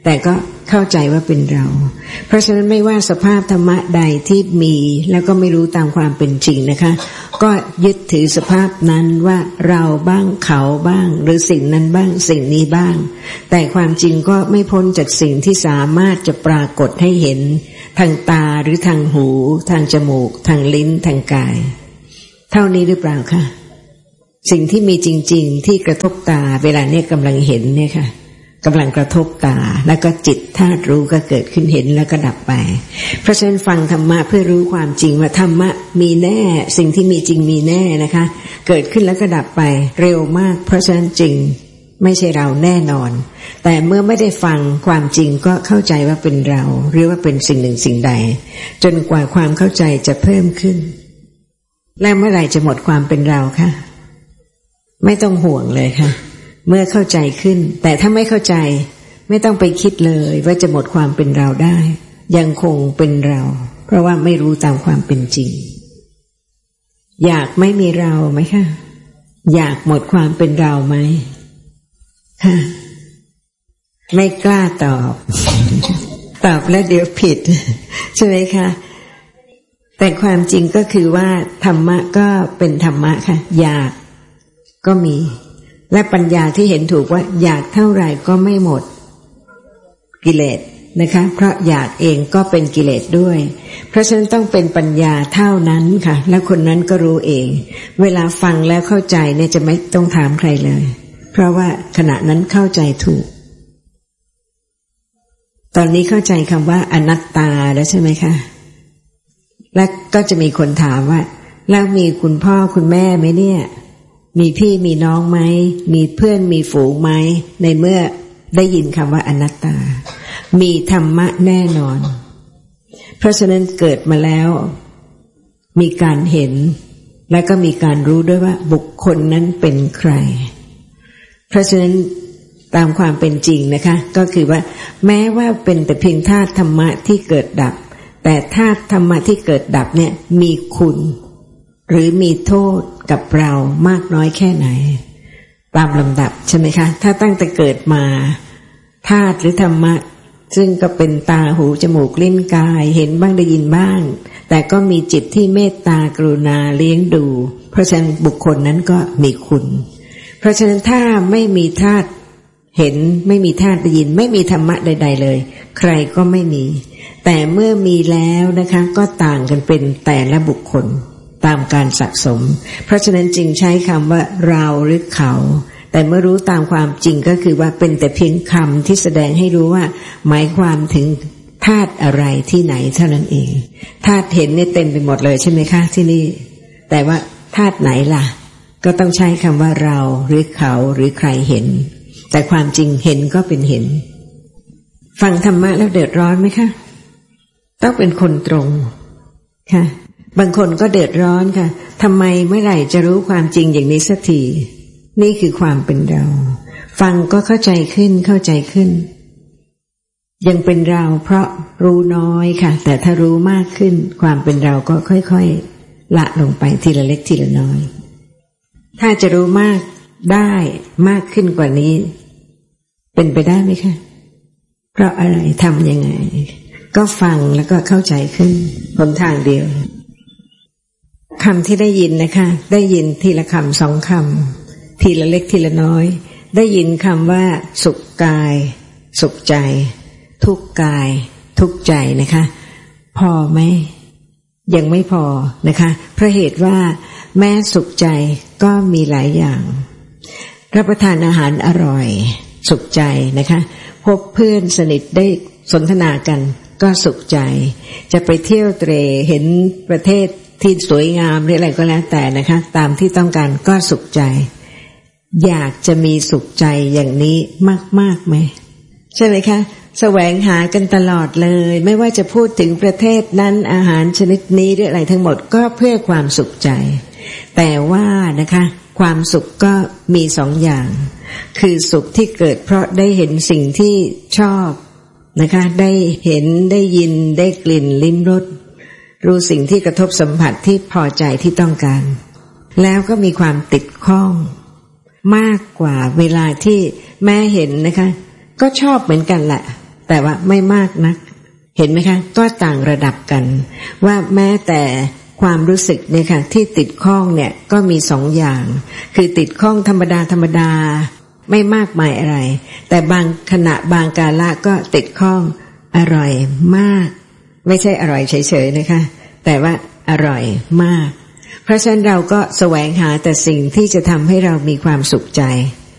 แต่ก็เข้าใจว่าเป็นเราเพราะฉะนั้นไม่ว่าสภาพธรรมะใดที่มีแล้วก็ไม่รู้ตามความเป็นจริงนะคะก็ยึดถือสภาพนั้นว่าเราบ้างเขาบ้างหรือสิ่งนั้นบ้างสิ่งนี้บ้างแต่ความจริงก็ไม่พ้นจากสิ่งที่สามารถจะปรากฏให้เห็นทางตาหรือทางหูทางจมูกทางลิ้นทางกายเท่านี้หรือเปล่าคะสิ่งที่มีจริงๆที่กระทบตาเวลาเนี่ยกำลังเห็นเนี่ยค่ะกำลังกระทบตาแล้วก็จิตธาตุรู้ก็เกิดขึ้นเห็นแล้วก็ดับไปเพราะฉะนั้นฟังธรรมะเพื่อรู้ความจริงว่าธรรมะมีแน่สิ่งที่มีจริงมีแน่นะคะเกิดขึ้นแล้วก็ดับไปเร็วมากเพราะฉะนั้นจริงไม่ใช่เราแน่นอนแต่เมื่อไม่ได้ฟังความจริงก็เข้าใจว่าเป็นเราหรือว่าเป็นสิ่งหนึ่งสิ่งใดจนกว่าความเข้าใจจะเพิ่มขึ้นและเมื่อไหร่จะหมดความเป็นเราคะไม่ต้องห่วงเลยค่ะเมื่อเข้าใจขึ้นแต่ถ้าไม่เข้าใจไม่ต้องไปคิดเลยว่าจะหมดความเป็นเราได้ยังคงเป็นเราเพราะว่าไม่รู้ตามความเป็นจริงอยากไม่มีเราไหมคะอยากหมดความเป็นเราไหมค่ะไม่กล้าตอบ ตอบแล้วเดี๋ยวผิดใช่ไหมคะแต่ความจริงก็คือว่าธรรมะก็เป็นธรรมะค่ะอยากก็มีและปัญญาที่เห็นถูกว่าอยากเท่าไหร่ก็ไม่หมดกิเลสนะคะเพราะอยากเองก็เป็นกิเลสด้วยเพราะฉะนั้นต้องเป็นปัญญาเท่านั้นค่ะแล้วคนนั้นก็รู้เองเวลาฟังแล้วเข้าใจเนี่ยจะไม่ต้องถามใครเลยเพราะว่าขณะนั้นเข้าใจถูกตอนนี้เข้าใจคำว่าอนัตตาแล้วใช่ไหมคะและก็จะมีคนถามว่าแล้วมีคุณพ่อคุณแม่ไหมเนี่ยมีพี่มีน้องไหมมีเพื่อนมีฝูงไหมในเมื่อได้ยินคำว่าอนัตตามีธรรมะแน่นอนเพราะฉะนั้นเกิดมาแล้วมีการเห็นและก็มีการรู้ด้วยว่าบุคคลนั้นเป็นใครเพราะฉะนั้นตามความเป็นจริงนะคะก็คือว่าแม้ว่าเป็นแต่เพียงธาตุธรรมะที่เกิดดับแต่ธาตุธรรมะที่เกิดดับเนี่ยมีคุณหรือมีโทษกับเรามากน้อยแค่ไหนตามลำดับใช่ไหมคะถ้าตั้งแต่เกิดมาธาตุหรือธรรมะซึ่งก็เป็นตาหูจมูกลิ้นกายเห็นบ้างได้ยินบ้างแต่ก็มีจิตที่เมตตากรุณาเลี้ยงดูเพราะฉะนั้นบุคคลนั้นก็มีคุณเพราะฉะนั้นถ้าไม่มีธาตุเห็นไม่มีธาตุได้ยินไม่มีธรรมะใดๆเลยใครก็ไม่มีแต่เมื่อมีแล้วนะคะก็ต่างกันเป็นแต่ละบุคคลตามการสะสมเพราะฉะนั้นจึงใช้คำว่าเราหรือเขาแต่เมื่อรู้ตามความจริงก็คือว่าเป็นแต่เพียงคำที่แสดงให้รู้ว่าหมายความถึงธาตุอะไรที่ไหนเท่านั้นเองธาตุเห็นเนี่ยเต็มไปหมดเลยใช่ไหมคะที่นี่แต่ว่าธาตุไหนล่ะก็ต้องใช้คำว่าเราหรือเขาหรือใครเห็นแต่ความจริงเห็นก็เป็นเห็นฟังธรรมะแล้วเดือดร้อนไหมคะต้องเป็นคนตรงค่ะบางคนก็เดือดร้อนค่ะทำไมเมื่อไหร่จะรู้ความจริงอย่างนี้สักทีนี่คือความเป็นเราฟังก็เข้าใจขึ้นเข้าใจขึ้นยังเป็นเราเพราะรู้น้อยค่ะแต่ถ้ารู้มากขึ้นความเป็นเราก็ค่อยๆละลงไปทีละเล็กทีละน้อยถ้าจะรู้มากได้มากขึ้นกว่านี้เป็นไปได้ไหมคะเพราะอะไรทำยังไงก็ฟังแล้วก็เข้าใจขึ้นหนทางเดียวคำที่ได้ยินนะคะได้ยินทีละคำสองคำทีละเล็กทีละน้อยได้ยินคำว่าสุขกายสุขใจทุกกายทุกใจนะคะพอไหมยังไม่พอนะคะเพราะเหตุว่าแม้สุขใจก็มีหลายอย่างรับประทานอาหารอร่อยสุขใจนะคะพบเพื่อนสนิทได้สนทนากันก็สุขใจจะไปเที่ยวเตร่เห็นประเทศที่สวยงามหรืออะไรก็แล้วแต่นะคะตามที่ต้องการก็สุขใจอยากจะมีสุขใจอย่างนี้มากๆไหมใช่ไหมคะแสวงหากันตลอดเลยไม่ว่าจะพูดถึงประเทศนั้นอาหารชนิดนี้หรืออะไรทั้งหมดก็เพื่อความสุขใจแต่ว่านะคะความสุขก็มีสองอย่างคือสุขที่เกิดเพราะได้เห็นสิ่งที่ชอบนะคะได้เห็นได้ยินได้กลิ่นลิ้มรสรู้สิ่งที่กระทบสัมผัสที่พอใจที่ต้องการแล้วก็มีความติดข้องมากกว่าเวลาที่แม่เห็นนะคะก็ชอบเหมือนกันแหละแต่ว่าไม่มากนักเห็นไหมคะก็ต่างระดับกันว่าแม้แต่ความรู้สึกเนี่ยค่ะที่ติดข้องเนี่ยก็มีสองอย่างคือติดข้องธรรมดาธรรมดาไม่มากมายอะไรแต่บางขณะบางกาลก็ติดข้องอร่อยมากไม่ใช่อร่อยเฉยๆนะคะแต่ว่าอร่อยมากเพราะฉะนั้นเราก็แสวงหาแต่สิ่งที่จะทำให้เรามีความสุขใจ